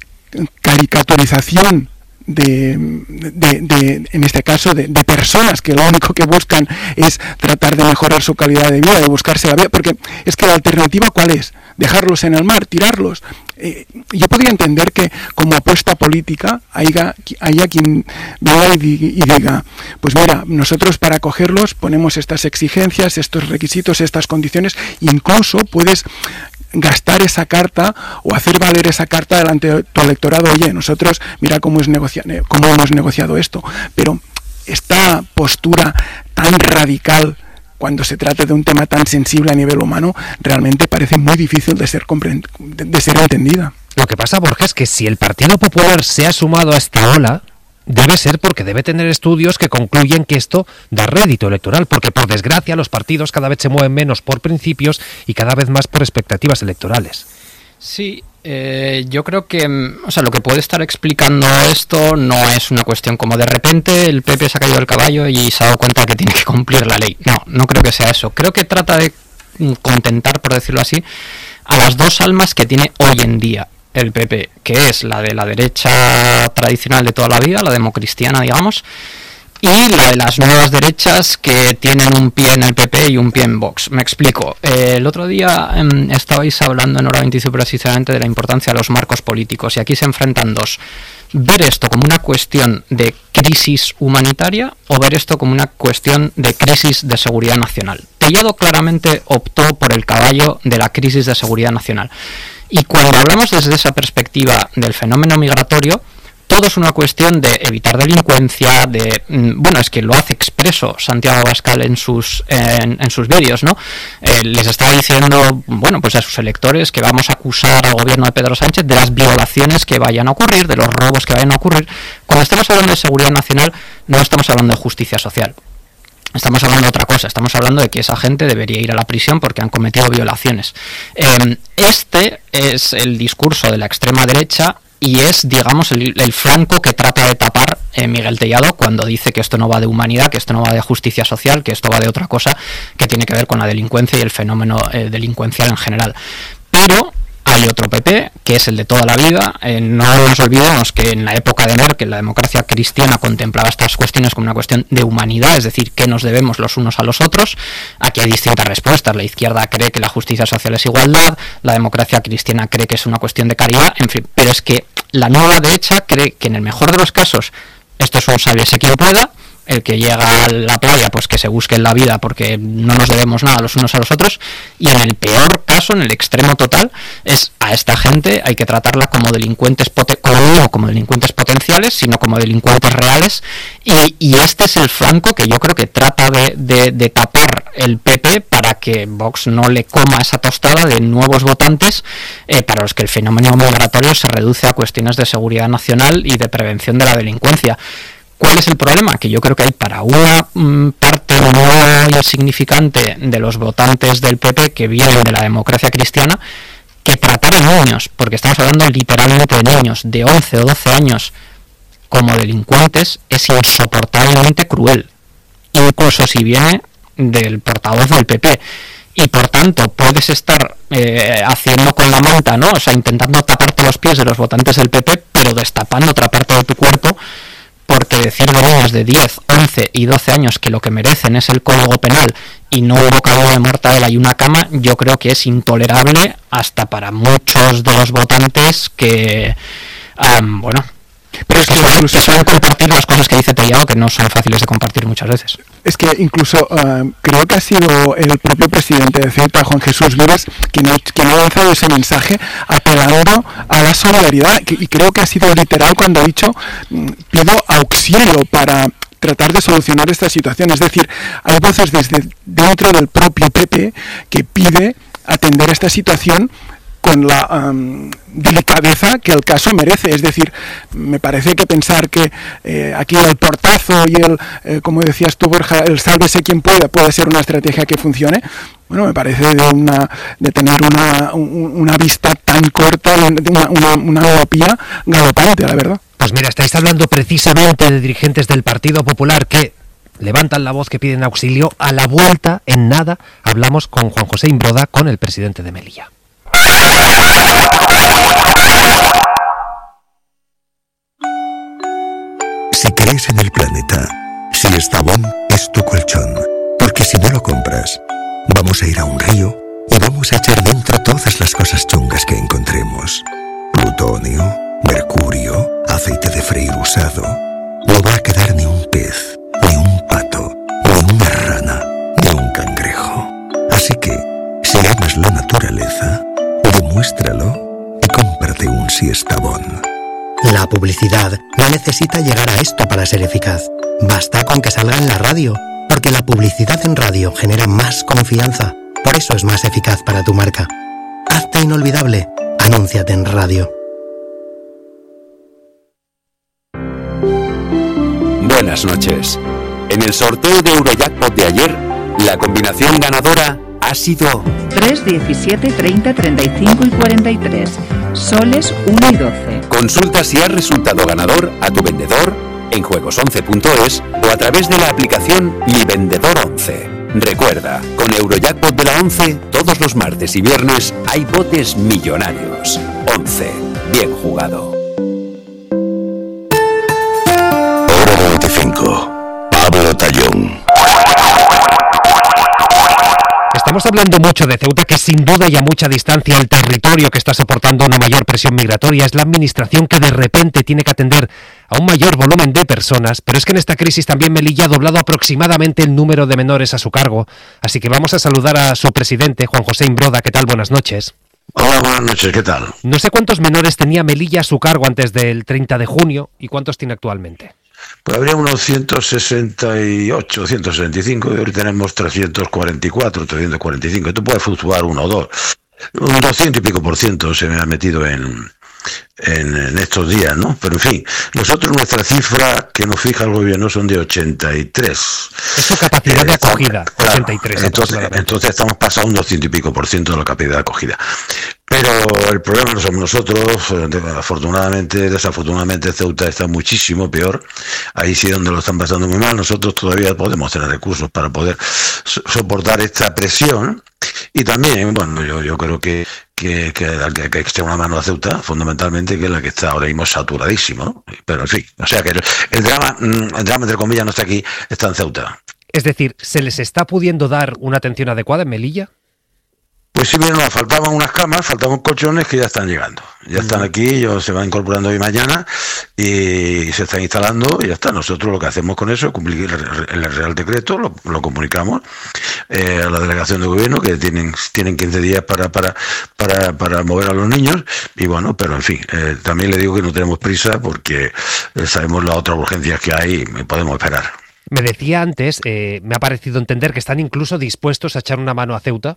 Speaker 7: caricaturización de, de, de en este caso de, de personas que lo único que buscan es tratar de mejorar su calidad de vida, de buscarse la vida, porque es que la alternativa ¿cuál es? Dejarlos en el mar, tirarlos. Eh, yo podría entender que como apuesta política haya, haya quien venga y, y diga, pues mira, nosotros para acogerlos ponemos estas exigencias, estos requisitos, estas condiciones, incluso puedes gastar esa carta o hacer valer esa carta delante de tu electorado. Oye, nosotros mira cómo, es negocia- cómo hemos negociado esto. Pero esta postura tan radical cuando se trata de un tema tan sensible a nivel humano, realmente parece muy difícil de ser, comprend- de ser entendida.
Speaker 2: Lo que pasa, Borja, es que si el Partido Popular se ha sumado a esta ola, debe ser porque debe tener estudios que concluyen que esto da rédito electoral, porque por desgracia los partidos cada vez se mueven menos por principios y cada vez más por expectativas electorales.
Speaker 5: Sí, eh, yo creo que, o sea, lo que puede estar explicando esto no es una cuestión como de repente el P P se ha caído del caballo y se ha dado cuenta que tiene que cumplir la ley. No, no creo que sea eso. Creo que trata de contentar, por decirlo así, a las dos almas que tiene hoy en día el P P, que es la de la derecha tradicional de toda la vida, la democristiana, digamos, y la de las nuevas derechas que tienen un pie en el P P y un pie en Vox. Me explico. Eh, el otro día eh, estabais hablando en Hora veinticinco precisamente de la importancia de los marcos políticos, y aquí se enfrentan dos. Ver esto como una cuestión de crisis humanitaria o ver esto como una cuestión de crisis de seguridad nacional. Tellado claramente optó por el caballo de la crisis de seguridad nacional. Y cuando hablamos desde esa perspectiva del fenómeno migratorio, todo es una cuestión de evitar delincuencia, de bueno, es que lo hace expreso Santiago Abascal en sus en, en sus vídeos, ¿no? Eh, les está diciendo, bueno, pues a sus electores que vamos a acusar al gobierno de Pedro Sánchez de las violaciones que vayan a ocurrir, de los robos que vayan a ocurrir. Cuando estamos hablando de seguridad nacional, no estamos hablando de justicia social. Estamos hablando de otra cosa, estamos hablando de que esa gente debería ir a la prisión porque han cometido violaciones. Eh, este es el discurso de la extrema derecha y es, digamos, el, el flanco que trata de tapar eh, Miguel Tellado cuando dice que esto no va de humanidad, que esto no va de justicia social, que esto va de otra cosa que tiene que ver con la delincuencia y el fenómeno eh, delincuencial en general. Pero hay otro P P, que es el de toda la vida. Eh, no nos olvidemos que en la época de Merkel la democracia cristiana contemplaba estas cuestiones como una cuestión de humanidad, es decir, que nos debemos los unos a los otros. Aquí hay distintas respuestas. La izquierda cree que la justicia social es igualdad, la democracia cristiana cree que es una cuestión de caridad, en fin, pero es que la nueva derecha cree que en el mejor de los casos esto es un sálvese quien pueda. El que llega a la playa, pues que se busque en la vida porque no nos debemos nada los unos a los otros, y en el peor caso, en el extremo total, es a esta gente hay que tratarla como delincuentes poten- como, no como delincuentes potenciales, sino como delincuentes reales, y, y este es el flanco que yo creo que trata de, de, de tapar el P P para que Vox no le coma esa tostada de nuevos votantes eh, para los que el fenómeno migratorio se reduce a cuestiones de seguridad nacional y de prevención de la delincuencia. ¿Cuál es el problema? Que yo creo que hay para una mm, parte muy insignificante de los votantes del P P que vienen de la democracia cristiana, que tratar a niños, porque estamos hablando literalmente de niños de once o doce años como delincuentes, es insoportablemente cruel, incluso si viene del portavoz del P P. Y por tanto puedes estar eh, haciendo con la manta, ¿no? O sea, intentando taparte los pies de los votantes del P P, pero destapando otra parte de tu cuerpo, porque decir de niños de diez, once y doce años que lo que merecen es el código penal y no hubo cadena de mortadela y una cama, yo creo que es intolerable hasta para muchos de los votantes que, um, bueno, pero es que incluso suelen compartir las cosas que dice Tellado, que no son fáciles de compartir muchas veces.
Speaker 7: Es que incluso uh, creo que ha sido el propio presidente de Ceuta, Juan Jesús Vives, quien ha, quien ha lanzado ese mensaje apelando a la solidaridad, y creo que ha sido literal cuando ha dicho pido auxilio para tratar de solucionar esta situación. Es decir, hay voces desde dentro del propio P P que pide atender esta situación con la um, delicadeza que el caso merece. Es decir, me parece que pensar que eh, aquí el portazo y el, eh, como decías tú, Borja, el sálvese quien pueda, puede ser una estrategia que funcione, bueno, me parece de una de tener una, una vista tan corta, de una, una, una miopía galopante, la verdad.
Speaker 2: Pues mira, estáis hablando precisamente de dirigentes del Partido Popular que levantan la voz, que piden auxilio. A la vuelta, en nada, hablamos con Juan José Imbroda, con el presidente de Melilla.
Speaker 13: Si crees en el planeta, Siestabón es tu colchón, porque si no lo compras, vamos a ir a un río y vamos a echar dentro todas las cosas chungas que encontremos. Plutonio, mercurio, aceite de freír usado. No va a quedar ni un pez, ni un pato, ni una rana, ni un cangrejo. Así que, si amas la naturaleza, demuéstralo y cómprate un Siestabón.
Speaker 14: La publicidad no necesita llegar a esto para ser eficaz. Basta con que salga en la radio, porque la publicidad en radio genera más confianza. Por eso es más eficaz para tu marca. Hazte inolvidable. Anúnciate en radio.
Speaker 15: Buenas noches. En el sorteo de Eurojackpot de ayer, la combinación ganadora ha sido
Speaker 16: tres, diecisiete, treinta, treinta y cinco y cuarenta y tres. Soles uno y doce.
Speaker 15: Consulta si has resultado ganador a tu vendedor en juegos once punto es o a través de la aplicación Mi Vendedor once. Recuerda, con Eurojackpot de la once, todos los martes y viernes hay botes millonarios. once. Bien jugado.
Speaker 13: Hora noventa y cinco. Pablo Tallón.
Speaker 2: Estamos hablando mucho de Ceuta, que sin duda y a mucha distancia el territorio que está soportando una mayor presión migratoria. Es la administración que de repente tiene que atender a un mayor volumen de personas, pero es que en esta crisis también Melilla ha doblado aproximadamente el número de menores a su cargo. Así que vamos a saludar a su presidente, Juan José Imbroda. ¿Qué tal? Buenas noches.
Speaker 17: Hola, buenas noches, ¿qué tal?
Speaker 2: No sé cuántos menores tenía Melilla a su cargo antes del treinta de junio y cuántos tiene actualmente.
Speaker 17: Pues habría unos ciento sesenta y ocho, ciento sesenta y cinco, y hoy tenemos trescientos cuarenta y cuatro, trescientos cuarenta y cinco. Esto puede fluctuar uno o dos. Un doscientos y pico por ciento se me ha metido en, en, en estos días, ¿no? Pero en fin, nosotros nuestra cifra que nos fija el gobierno son de ochenta y tres.
Speaker 2: Es su capacidad eh, de acogida, claro, ochenta y tres.
Speaker 17: Entonces, entonces estamos pasando un doscientos y pico por ciento de la capacidad de acogida. Pero el problema no somos nosotros, afortunadamente, desafortunadamente Ceuta está muchísimo peor, ahí sí es donde lo están pasando muy mal, nosotros todavía podemos tener recursos para poder soportar esta presión, y también, bueno, yo, yo creo que que, que, que, que esté una mano a Ceuta, fundamentalmente, que es la que está ahora mismo saturadísimo, ¿no? Pero en fin, o sea que el, el drama, el drama entre comillas no está aquí, está en Ceuta.
Speaker 2: Es decir, ¿se les está pudiendo dar una atención adecuada en Melilla?
Speaker 17: Pues sí, mira, nos faltaban unas camas, faltaban colchones que ya están llegando. Ya están aquí, ellos se van incorporando hoy mañana y se están instalando y ya está. Nosotros lo que hacemos con eso es cumplir el Real Decreto, lo, lo comunicamos eh, a la delegación de gobierno, que tienen tienen quince días para para para para mover a los niños. Y bueno, pero en fin, eh, también le digo que no tenemos prisa porque eh, sabemos las otras urgencias que hay y podemos esperar.
Speaker 2: Me decía antes, eh, me ha parecido entender que están incluso dispuestos a echar una mano a Ceuta.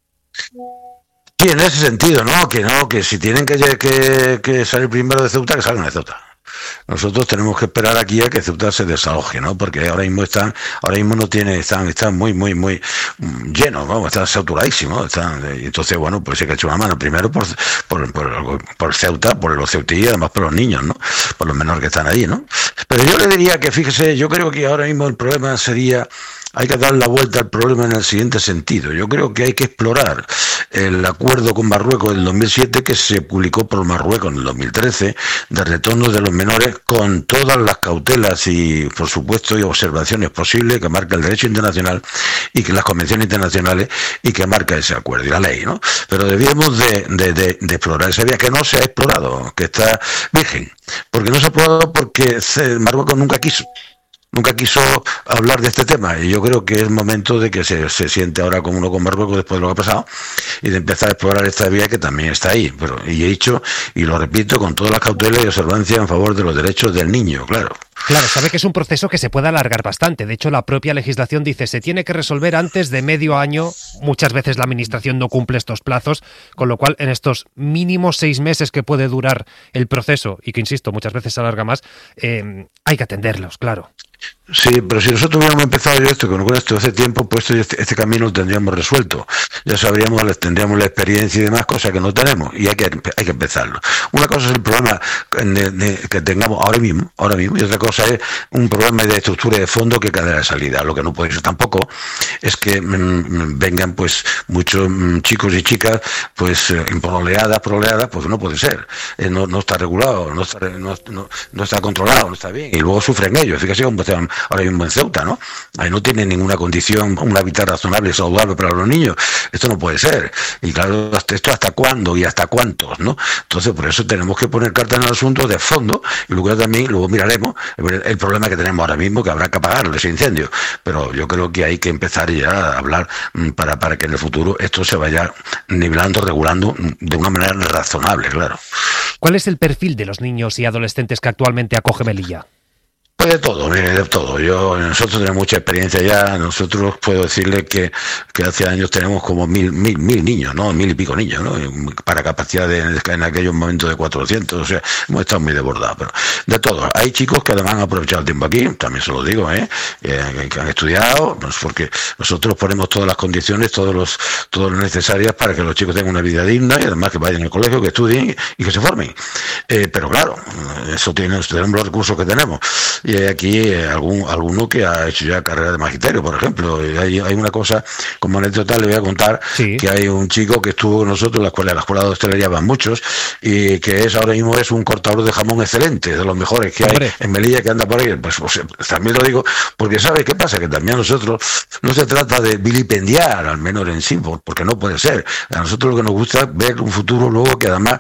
Speaker 17: Sí, en ese sentido, ¿no? Que no, que si tienen que, que, que salir primero de Ceuta, que salgan de Ceuta. Nosotros tenemos que esperar aquí a que Ceuta se desaloje, ¿no? Porque ahora mismo están, ahora mismo no tiene, están, están muy, muy, muy llenos, vamos, están saturadísimos, están, entonces, bueno, pues hay que echar una mano primero por, por, por, por Ceuta, por los ceutíes y además por los niños, ¿no? Por los menores que están allí, ¿no? Pero yo le diría que, fíjese, yo creo que ahora mismo el problema sería, hay que dar la vuelta al problema en el siguiente sentido. Yo creo que hay que explorar el acuerdo con Marruecos del dos mil siete que se publicó por Marruecos en el dos mil trece de retorno de los menores con todas las cautelas y, por supuesto, y observaciones posibles que marca el derecho internacional y que las convenciones internacionales y que marca ese acuerdo y la ley, ¿no? Pero debíamos de, de, de, de explorar esa vía que no se ha explorado, que está virgen, porque no se ha explorado porque Marruecos nunca quiso. Nunca quiso hablar de este tema y yo creo que es momento de que se, se siente ahora como uno con Marruecos después de lo que ha pasado y de empezar a explorar esta vía que también está ahí. Pero, y he dicho, y lo repito, con todas las cautelas y observancias en favor de los derechos del niño, claro.
Speaker 2: Claro, sabe que es un proceso que se puede alargar bastante. De hecho, la propia legislación dice se tiene que resolver antes de medio año. Muchas veces la administración no cumple estos plazos, con lo cual en estos mínimos seis meses que puede durar el proceso, y que insisto, muchas veces se alarga más, eh, hay que atenderlos, claro.
Speaker 17: Sí, pero si nosotros hubiéramos empezado yo esto con esto hace tiempo, pues este, este camino lo tendríamos resuelto. Ya sabríamos, tendríamos la experiencia y demás, cosas que no tenemos, y hay que hay que empezarlo. Una cosa es el problema de, de, que tengamos ahora mismo, ahora mismo, y otra cosa es un problema de estructura de fondo que cadena de salida. Lo que no puede ser tampoco es que mmm, vengan pues muchos mmm, chicos y chicas pues eh, por oleadas, por oleadas, pues no puede ser. Eh, no, no está regulado, no está, no, no, no está controlado, no está bien, y luego sufren ellos. Fíjese cómo están ahora mismo en Ceuta, ¿no? Ahí no tienen ninguna condición, un hábitat razonable y saludable para los niños. Esto no puede ser. Y claro, esto hasta cuándo y hasta cuántos, ¿no? Entonces, por eso tenemos que poner cartas en el asunto de fondo y luego también, luego miraremos el, el problema que tenemos ahora mismo, que habrá que apagarlo, ese incendio. Pero yo creo que hay que empezar ya a hablar para, para que en el futuro esto se vaya nivelando, regulando de una manera razonable, claro.
Speaker 2: ¿Cuál es el perfil de los niños y adolescentes que actualmente acoge Melilla?
Speaker 17: Pues de todo, mire, de todo. Yo, nosotros tenemos mucha experiencia ya. Nosotros puedo decirle que, que hace años tenemos como mil, mil, mil niños, ¿no? Mil y pico niños, ¿no? Para capacidad de, en aquellos momentos de cuatrocientos, o sea, hemos estado muy desbordados. Pero de todo. Hay chicos que además han aprovechado el tiempo aquí, también se lo digo, ¿eh? eh que han estudiado, pues porque nosotros ponemos todas las condiciones, todos los, todas las necesarias para que los chicos tengan una vida digna y además que vayan al colegio, que estudien y que se formen. Eh, pero claro, eso tiene, tenemos los recursos que tenemos. Y hay aquí eh, algún alguno que ha hecho ya carrera de magisterio, por ejemplo. Hay, hay una cosa, como anécdota le voy a contar, sí. Que hay un chico que estuvo con nosotros en la escuela, en la escuela de hostelería van muchos, y que es ahora mismo es un cortador de jamón excelente, de los mejores que Hombre. hay en Melilla, que anda por ahí. Pues, pues también lo digo, porque ¿sabe qué pasa? Que también a nosotros no se trata de vilipendiar al menor en sí, porque no puede ser. A nosotros lo que nos gusta es ver un futuro luego que además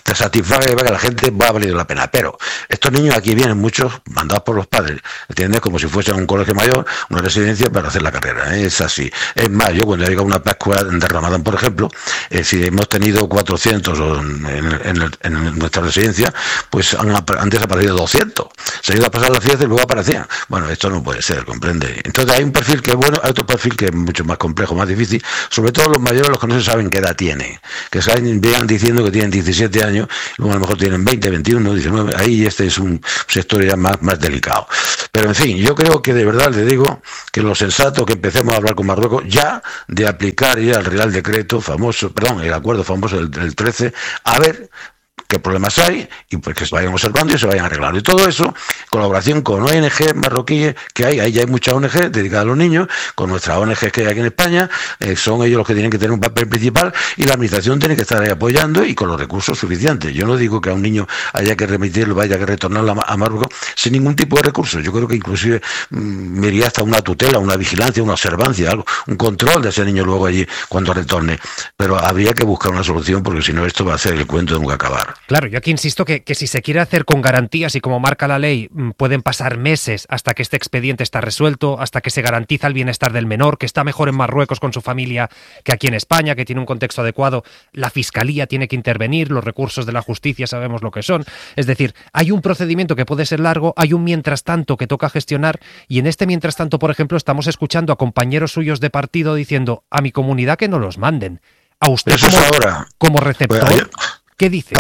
Speaker 17: te satisfaga que la gente va a valer la pena. Pero estos niños aquí vienen muchos mandados por los padres, ¿entiendes? Como si fuesen un colegio mayor, una residencia para hacer la carrera, ¿eh? Es así. Es más, yo cuando llega una Pascua de Ramadán, por ejemplo, eh, si hemos tenido cuatrocientos en, en, en, en nuestra residencia, pues han, han desaparecido doscientos. Se ha ido a pasar la fiesta y luego aparecían. Bueno, esto no puede ser, comprende. Entonces hay un perfil que es bueno, hay otro perfil que es mucho más complejo, más difícil, sobre todo los mayores, los que no se saben qué edad tienen, que saben, vean diciendo que tienen diecisiete años, luego a lo mejor tienen veinte, veintiuno, diecinueve, ahí este es un sector ya más, más delicado. Pero en fin, yo creo que de verdad le digo que lo sensato que empecemos a hablar con Marruecos ya de aplicar ya el Real Decreto famoso, perdón, el acuerdo famoso del, del trece, a ver qué problemas hay y pues que se vayan observando y se vayan arreglando. Y todo eso, colaboración con O N G marroquíes que hay, ahí ya hay muchas O N G dedicadas a los niños, con nuestras O N G que hay aquí en España, eh, son ellos los que tienen que tener un papel principal y la administración tiene que estar ahí apoyando y con los recursos suficientes. Yo no digo que a un niño haya que remitirlo, vaya que retornarlo a Marruecos sin ningún tipo de recursos. Yo creo que inclusive mmm, me iría hasta una tutela, una vigilancia, una observancia, algo, un control de ese niño luego allí cuando retorne. Pero habría que buscar una solución porque si no esto va a ser el cuento de nunca acabar.
Speaker 2: Claro, yo aquí insisto que, que si se quiere hacer con garantías y como marca la ley, pueden pasar meses hasta que este expediente está resuelto, hasta que se garantiza el bienestar del menor, que está mejor en Marruecos con su familia que aquí en España, que tiene un contexto adecuado, la Fiscalía tiene que intervenir, los recursos de la justicia sabemos lo que son. Es decir, hay un procedimiento que puede ser largo, hay un mientras tanto que toca gestionar y en este mientras tanto, por ejemplo, estamos escuchando a compañeros suyos de partido diciendo a mi comunidad que no los manden. A usted
Speaker 17: Eso
Speaker 2: como,
Speaker 17: es ahora.
Speaker 2: como receptor,
Speaker 17: Pues, yo...
Speaker 2: ¿qué dice?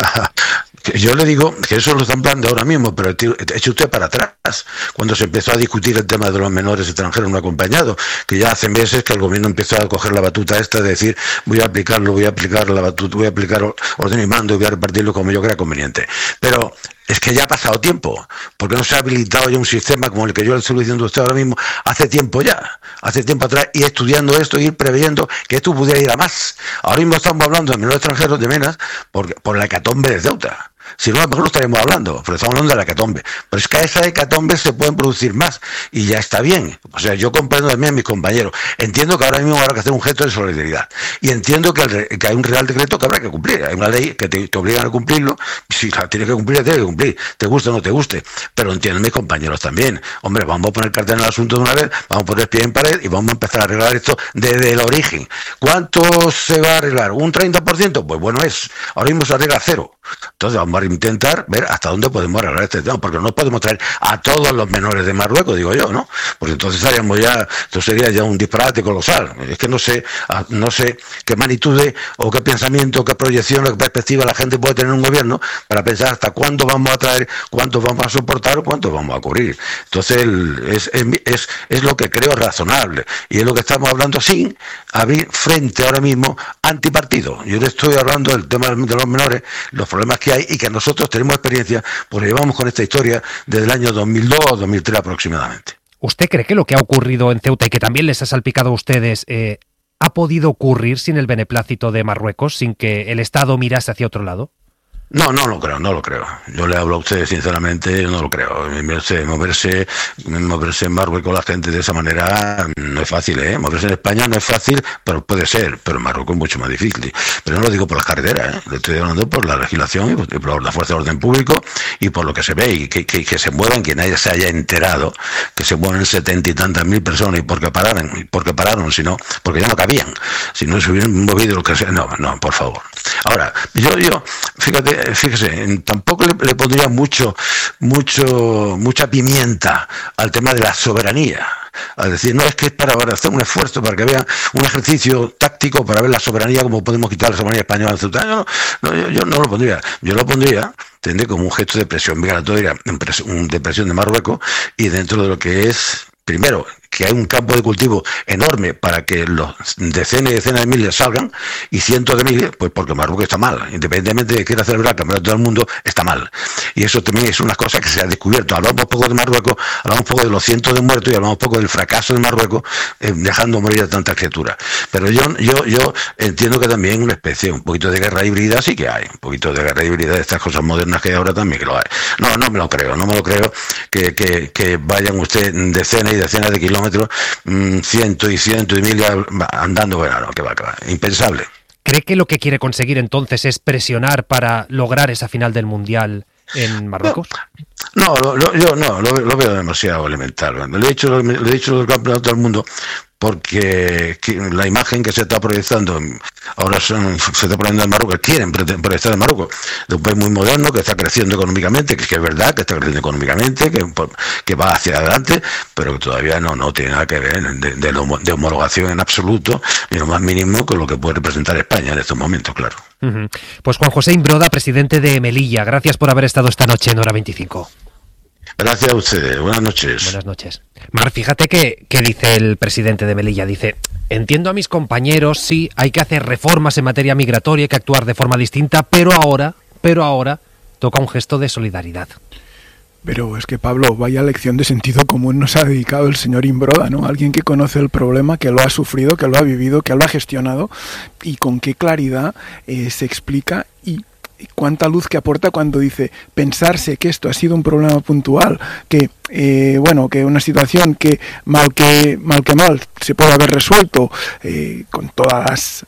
Speaker 17: Yo le digo que eso lo están planteando ahora mismo, pero eche usted para atrás, cuando se empezó a discutir el tema de los menores extranjeros no acompañados, que ya hace meses que el gobierno empezó a coger la batuta esta de decir voy a aplicarlo, voy a aplicar la batuta, voy a aplicar orden y mando y voy a repartirlo como yo crea conveniente. Pero es que ya ha pasado tiempo, porque no se ha habilitado ya un sistema como el que yo le estoy diciendo a usted ahora mismo, hace tiempo ya, hace tiempo atrás, y estudiando esto, y ir preveyendo que esto pudiera ir a más. Ahora mismo estamos hablando de menores extranjeros de menas por, por la hecatombe de Ceuta. Si no, a lo mejor no estaríamos hablando, pero estamos hablando de la hecatombe. Pero es que a esa hecatombe se pueden producir más, y ya está bien. O sea, yo comprendo también a mis compañeros. Entiendo que ahora mismo habrá que hacer un gesto de solidaridad. Y entiendo que, el, que hay un Real Decreto que habrá que cumplir. Hay una ley que te, te obligan a cumplirlo. Si la tienes que cumplir, la tienes que cumplir. Te guste o no te guste. Pero entiendo a mis compañeros también. Hombre, vamos a poner cartel en el asunto de una vez, vamos a poner pie en pared y vamos a empezar a arreglar esto desde el origen. ¿Cuánto se va a arreglar? ¿Un treinta por ciento? Pues bueno es. Ahora mismo se arregla cero. Entonces vamos a intentar ver hasta dónde podemos arreglar este tema, porque no podemos traer a todos los menores de Marruecos, digo yo, ¿no? Porque entonces haríamos ya, esto sería ya un disparate colosal. Es que no sé, no sé qué magnitudes o qué pensamiento, qué proyección, qué perspectiva la gente puede tener en un gobierno para pensar hasta cuánto vamos a traer, cuánto vamos a soportar o cuánto vamos a cubrir. Entonces el, es, es, es lo que creo razonable y es lo que estamos hablando sin abrir frente ahora mismo antipartido. Yo le estoy hablando del tema de los menores, los problemas que hay y que nosotros tenemos experiencia porque llevamos con esta historia desde el año dos mil dos o dos mil tres aproximadamente.
Speaker 2: ¿Usted cree que lo que ha ocurrido en Ceuta y que también les ha salpicado a ustedes eh, ha podido ocurrir sin el beneplácito de Marruecos, sin que el Estado mirase hacia otro lado?
Speaker 17: No, no lo creo, no lo creo. Yo le hablo a usted sinceramente, no lo creo. Moverse, moverse, moverse en Marruecos la gente de esa manera no es fácil, ¿eh? Moverse en España no es fácil, pero puede ser. Pero en Marruecos es mucho más difícil. Pero no lo digo por las carreteras, ¿eh? Le estoy hablando por la legislación y por la fuerza de orden público y por lo que se ve y que, que, que se muevan, que nadie se haya enterado que se mueven setenta y tantas mil personas y porque pararon, y porque pararon, sino porque ya no cabían. Si no se hubieran movido lo que sea, no, no, por favor. Ahora, yo, yo, fíjate. Fíjese, tampoco le, le pondría mucho, mucho, mucha pimienta al tema de la soberanía. A decir, no, es que es para hacer un esfuerzo, para que vean un ejercicio táctico para ver la soberanía, como podemos quitar la soberanía española en Ceuta. No, no, yo, yo no lo pondría. Yo lo pondría, tendría como un gesto de presión migratoria, de presión de Marruecos, y dentro de lo que es, primero, que hay un campo de cultivo enorme para que los decenas y decenas de miles salgan, y cientos de miles, pues porque Marruecos está mal, independientemente de que quiera celebrar el campeonato del mundo, está mal. Y eso también es una cosa que se ha descubierto. Hablamos poco de Marruecos, hablamos poco de los cientos de muertos y hablamos poco del fracaso de Marruecos, eh, dejando morir a tantas criaturas. Pero yo, yo, yo entiendo que también una especie, un poquito de guerra híbrida sí que hay, un poquito de guerra híbrida de estas cosas modernas que hay ahora también que lo hay. No, no me lo creo, no me lo creo que, que, que vayan usted decenas y decenas de kilómetros, mmm, cientos y cientos y miles andando, bueno, no, que va, que va, impensable.
Speaker 2: ¿Cree que lo que quiere conseguir entonces es presionar para lograr esa final del Mundial en Marruecos?
Speaker 17: No, lo, lo, yo no, lo, lo veo demasiado elemental. Le he dicho, le he dicho el campeonato del mundo porque la imagen que se está proyectando ahora son, se está poniendo en Marruecos, quieren proyectar en Marruecos, de un país muy moderno que está creciendo económicamente, que, que es verdad que está creciendo económicamente, que, que va hacia adelante, pero que todavía no, no tiene nada que ver de, de, de homologación en absoluto, ni lo más mínimo con lo que puede representar España en estos momentos, claro.
Speaker 2: Uh-huh. Pues Juan José Imbroda, presidente de Melilla, gracias por haber estado esta noche en Hora veinticinco.
Speaker 17: Gracias a ustedes, buenas noches.
Speaker 2: Buenas noches. Mar, fíjate que, que dice el presidente de Melilla, dice, entiendo a mis compañeros, sí, hay que hacer reformas en materia migratoria, hay que actuar de forma distinta, pero ahora, pero ahora, toca un gesto de solidaridad.
Speaker 7: Pero es que, Pablo, vaya lección de sentido común nos ha dedicado el señor Imbroda, ¿no? Alguien que conoce el problema, que lo ha sufrido, que lo ha vivido, que lo ha gestionado, y con qué claridad eh, se explica y cuánta luz que aporta cuando dice pensarse que esto ha sido un problema puntual, que eh, bueno, que una situación que mal que mal que mal se puede haber resuelto eh, con todas las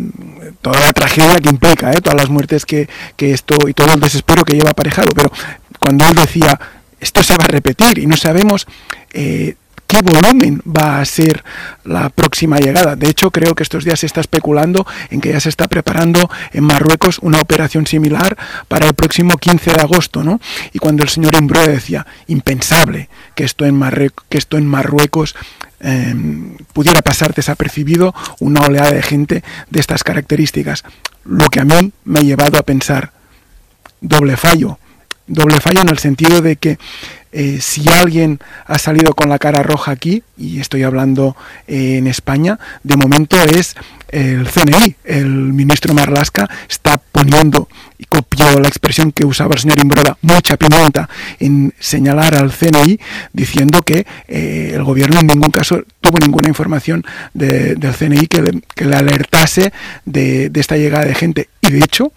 Speaker 7: toda la tragedia que implica, eh, todas las muertes que, que esto y todo el desespero que lleva aparejado, pero cuando él decía esto se va a repetir y no sabemos eh, qué volumen va a ser la próxima llegada. De hecho, creo que estos días se está especulando en que ya se está preparando en Marruecos una operación similar para el próximo quince de agosto, ¿no? Y cuando el señor Imbroda decía, impensable que esto en, Marre- que esto en Marruecos eh, pudiera pasar desapercibido una oleada de gente de estas características. Lo que a mí me ha llevado a pensar, doble fallo. Doble fallo en el sentido de que eh, si alguien ha salido con la cara roja aquí, y estoy hablando eh, en España, de momento es el C N I. El ministro Marlaska está poniendo, y copió la expresión que usaba el señor Imbroda, mucha pimienta en señalar al C N I, diciendo que eh, el gobierno en ningún caso tuvo ninguna información de, del C N I que le, que le alertase de, de esta llegada de gente. Y de hecho,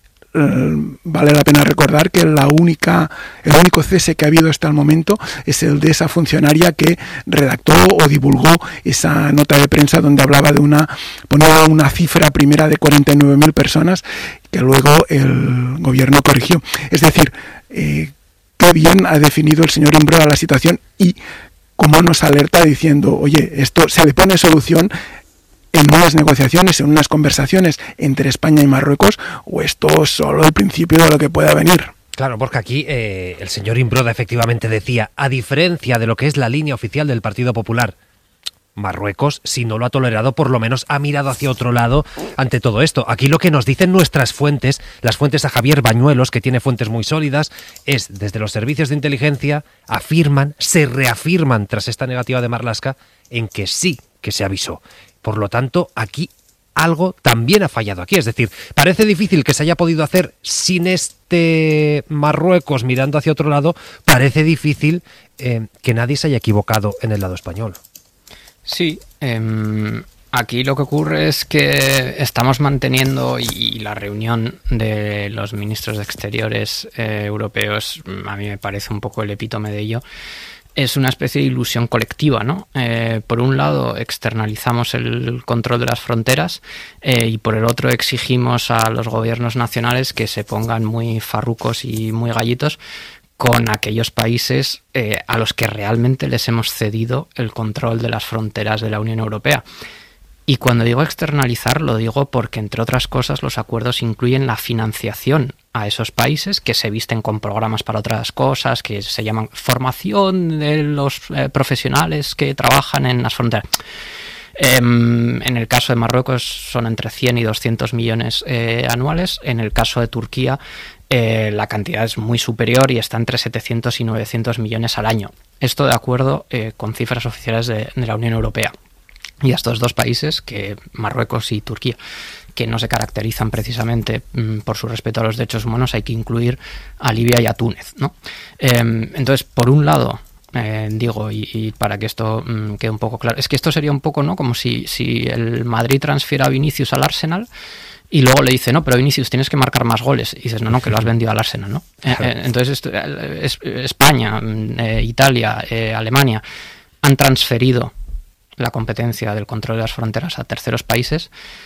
Speaker 7: vale la pena recordar que la única, el único cese que ha habido hasta el momento es el de esa funcionaria que redactó o divulgó esa nota de prensa donde hablaba de una, ponía una cifra primera de cuarenta y nueve mil personas que luego el gobierno corrigió. Es decir, eh, qué bien ha definido el señor Imbroda la situación y cómo nos alerta diciendo, oye, esto se le pone solución en unas negociaciones, en unas conversaciones entre España y Marruecos, o esto es solo el principio de lo que pueda venir.
Speaker 2: Claro, porque aquí eh, el señor Imbroda efectivamente decía, a diferencia de lo que es la línea oficial del Partido Popular, Marruecos, si no lo ha tolerado, por lo menos ha mirado hacia otro lado ante todo esto. Aquí lo que nos dicen nuestras fuentes, las fuentes a Javier Bañuelos, que tiene fuentes muy sólidas, es desde los servicios de inteligencia, afirman, se reafirman tras esta negativa de Marlaska, en que sí que se avisó. Por lo tanto, aquí algo también ha fallado aquí. Es decir, parece difícil que se haya podido hacer sin este Marruecos mirando hacia otro lado. Parece difícil eh, que nadie se haya equivocado en el lado español.
Speaker 5: Sí, eh, aquí lo que ocurre es que estamos manteniendo, y la reunión de los ministros de Exteriores eh, europeos, a mí me parece un poco el epítome de ello, es una especie de ilusión colectiva, ¿no? Eh, por un lado externalizamos el control de las fronteras eh, y por el otro exigimos a los gobiernos nacionales que se pongan muy farrucos y muy gallitos con aquellos países eh, a los que realmente les hemos cedido el control de las fronteras de la Unión Europea. Y cuando digo externalizar, lo digo porque, entre otras cosas, los acuerdos incluyen la financiación a esos países que se visten con programas para otras cosas, que se llaman formación de los eh, profesionales que trabajan en las fronteras. Eh, en el caso de Marruecos son entre cien y doscientos millones eh, anuales. En el caso de Turquía eh, la cantidad es muy superior y está entre setecientos y novecientos millones al año. Esto de acuerdo eh, con cifras oficiales de, de la Unión Europea. Y a estos dos países, que Marruecos y Turquía, que no se caracterizan precisamente mmm, por su respeto a los derechos humanos, hay que incluir a Libia y a Túnez, ¿no? Eh, entonces, por un lado, eh, digo, y, y para que esto mmm, quede un poco claro, es que esto sería un poco, ¿no?, como si, si el Madrid transfiera a Vinicius al Arsenal y luego le dice, no, pero Vinicius tienes que marcar más goles. Y dices, no, no, que lo has vendido al Arsenal, ¿no? Eh, eh, entonces, esto, eh, España, eh, Italia, eh, Alemania han transferido la competencia del control de las fronteras a terceros países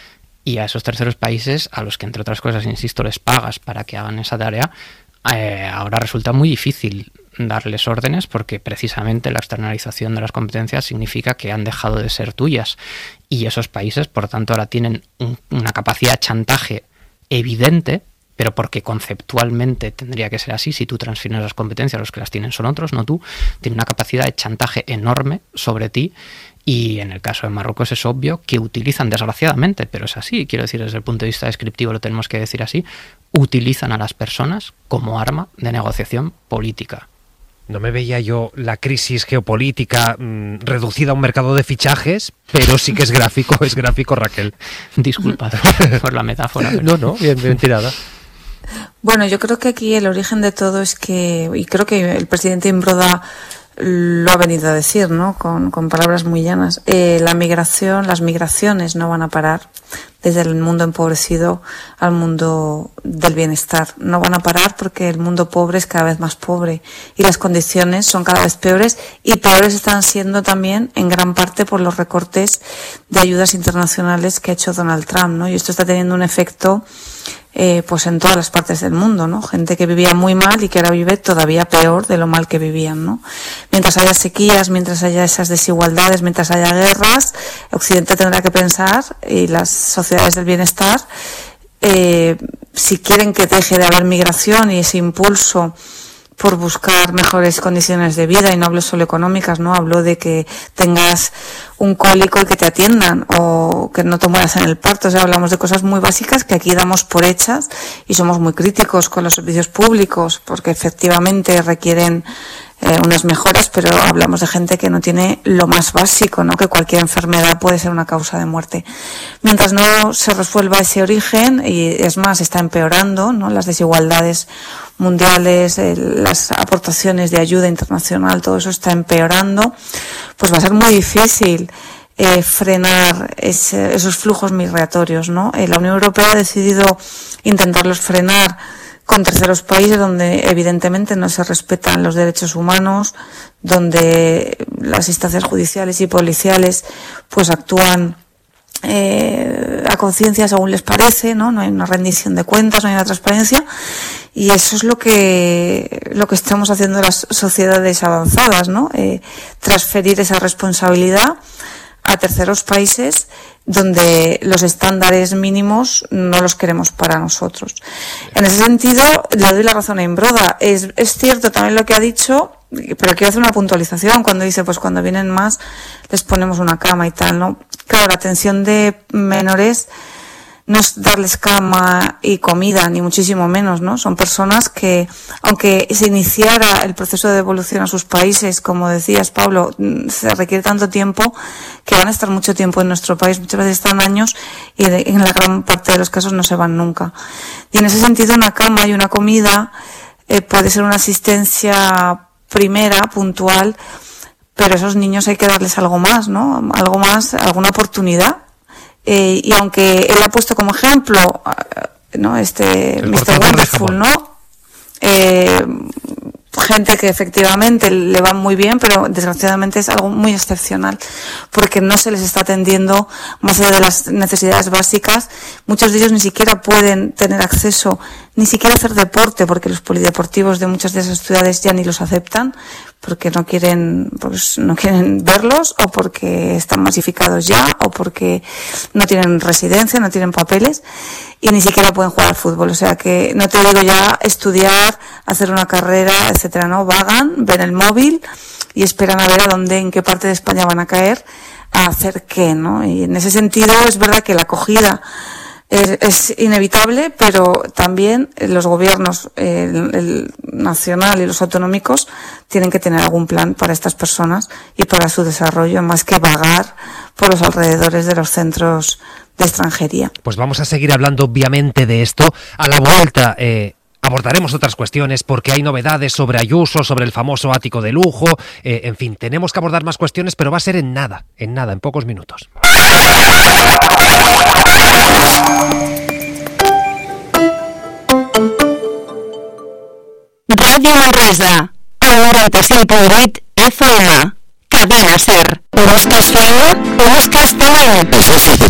Speaker 5: Y a esos terceros países, a los que entre otras cosas, insisto, les pagas para que hagan esa tarea, eh, ahora resulta muy difícil darles órdenes porque precisamente la externalización de las competencias significa que han dejado de ser tuyas. Y esos países, por tanto, ahora tienen un, una capacidad de chantaje evidente, pero porque conceptualmente tendría que ser así. Si tú transfieres las competencias, los que las tienen son otros, no tú. Tiene una capacidad de chantaje enorme sobre ti. Y en el caso de Marruecos es obvio que utilizan, desgraciadamente, pero es así, quiero decir, desde el punto de vista descriptivo lo tenemos que decir así, utilizan a las personas como arma de negociación política.
Speaker 2: No me veía yo la crisis geopolítica mmm, reducida a un mercado de fichajes, pero sí que es gráfico, es gráfico, Raquel.
Speaker 5: Disculpad por la metáfora. Pero...
Speaker 2: No, no, bien, bien tirada.
Speaker 6: Bueno, yo creo que aquí el origen de todo es que, y creo que el presidente Imbroda lo ha venido a decir, ¿no? Con, con palabras muy llanas. Eh, la migración, las migraciones no van a parar desde el mundo empobrecido al mundo del bienestar. No van a parar porque el mundo pobre es cada vez más pobre y las condiciones son cada vez peores y peores están siendo también en gran parte por los recortes de ayudas internacionales que ha hecho Donald Trump, ¿no? Y esto está teniendo un efecto Eh, pues en todas las partes del mundo, ¿no? Gente que vivía muy mal y que ahora vive todavía peor de lo mal que vivían, ¿no? Mientras haya sequías, mientras haya esas desigualdades, mientras haya guerras, Occidente tendrá que pensar, y las sociedades del bienestar, eh, si quieren que deje de haber migración y ese impulso por buscar mejores condiciones de vida, y no hablo solo económicas, no hablo de que tengas un cólico y que te atiendan o que no te mueras en el parto. O sea, hablamos de cosas muy básicas que aquí damos por hechas y somos muy críticos con los servicios públicos porque efectivamente requieren eh, unas mejoras, pero hablamos de gente que no tiene lo más básico, ¿no? Que cualquier enfermedad puede ser una causa de muerte. Mientras no se resuelva ese origen, y es más, está empeorando, ¿no? Las desigualdades mundiales, eh, las aportaciones de ayuda internacional, todo eso está empeorando, pues va a ser muy difícil eh, frenar ese, esos flujos migratorios, ¿no? Eh, la Unión Europea ha decidido intentarlos frenar con terceros países donde evidentemente no se respetan los derechos humanos, donde las instancias judiciales y policiales pues actúan eh, a conciencia según les parece, ¿no? No hay una rendición de cuentas, no hay una transparencia, y eso es lo que lo que estamos haciendo las sociedades avanzadas, ¿no? Eh, transferir esa responsabilidad a terceros países donde los estándares mínimos no los queremos para nosotros. En ese sentido, le doy la razón a Imbroda. Es, es cierto también lo que ha dicho, pero quiero hacer una puntualización cuando dice, pues cuando vienen más les ponemos una cama y tal, ¿no? Claro, la atención de menores no es darles cama y comida, ni muchísimo menos, ¿no? Son personas que, aunque se iniciara el proceso de devolución a sus países, como decías, Pablo, se requiere tanto tiempo que van a estar mucho tiempo en nuestro país, muchas veces están años y en la gran parte de los casos no se van nunca. Y en ese sentido, una cama y una comida eh, puede ser una asistencia primera, puntual, pero a esos niños hay que darles algo más, ¿no? Algo más, alguna oportunidad. Eh, y aunque él ha puesto como ejemplo, ¿no? Este mister Wonderful, ¿no? Eh, gente que efectivamente le va muy bien, pero desgraciadamente es algo muy excepcional, porque no se les está atendiendo más allá de las necesidades básicas. Muchos de ellos ni siquiera pueden tener acceso, ni siquiera hacer deporte, porque los polideportivos de muchas de esas ciudades ya ni los aceptan, porque no quieren, pues no quieren verlos, o porque están masificados ya, o porque no tienen residencia, no tienen papeles, y ni siquiera pueden jugar al fútbol. O sea que no te digo ya estudiar, hacer una carrera, etcétera, ¿no? Vagan, ven el móvil y esperan a ver a dónde, en qué parte de España van a caer, a hacer qué, ¿no? Y en ese sentido es verdad que la acogida es, es inevitable, pero también los gobiernos, el, el nacional y los autonómicos, tienen que tener algún plan para estas personas y para su desarrollo, más que vagar por los alrededores de los centros de extranjería.
Speaker 2: Pues vamos a seguir hablando obviamente de esto. A la vuelta eh, abordaremos otras cuestiones porque hay novedades sobre Ayuso, sobre el famoso ático de lujo, eh, en fin, tenemos que abordar más cuestiones, pero va a ser en nada, en nada, en pocos minutos.
Speaker 18: Radio Manresa, el noranta-cinc punt vuit F M, Cadena Ser. Busques feina? Busques talent?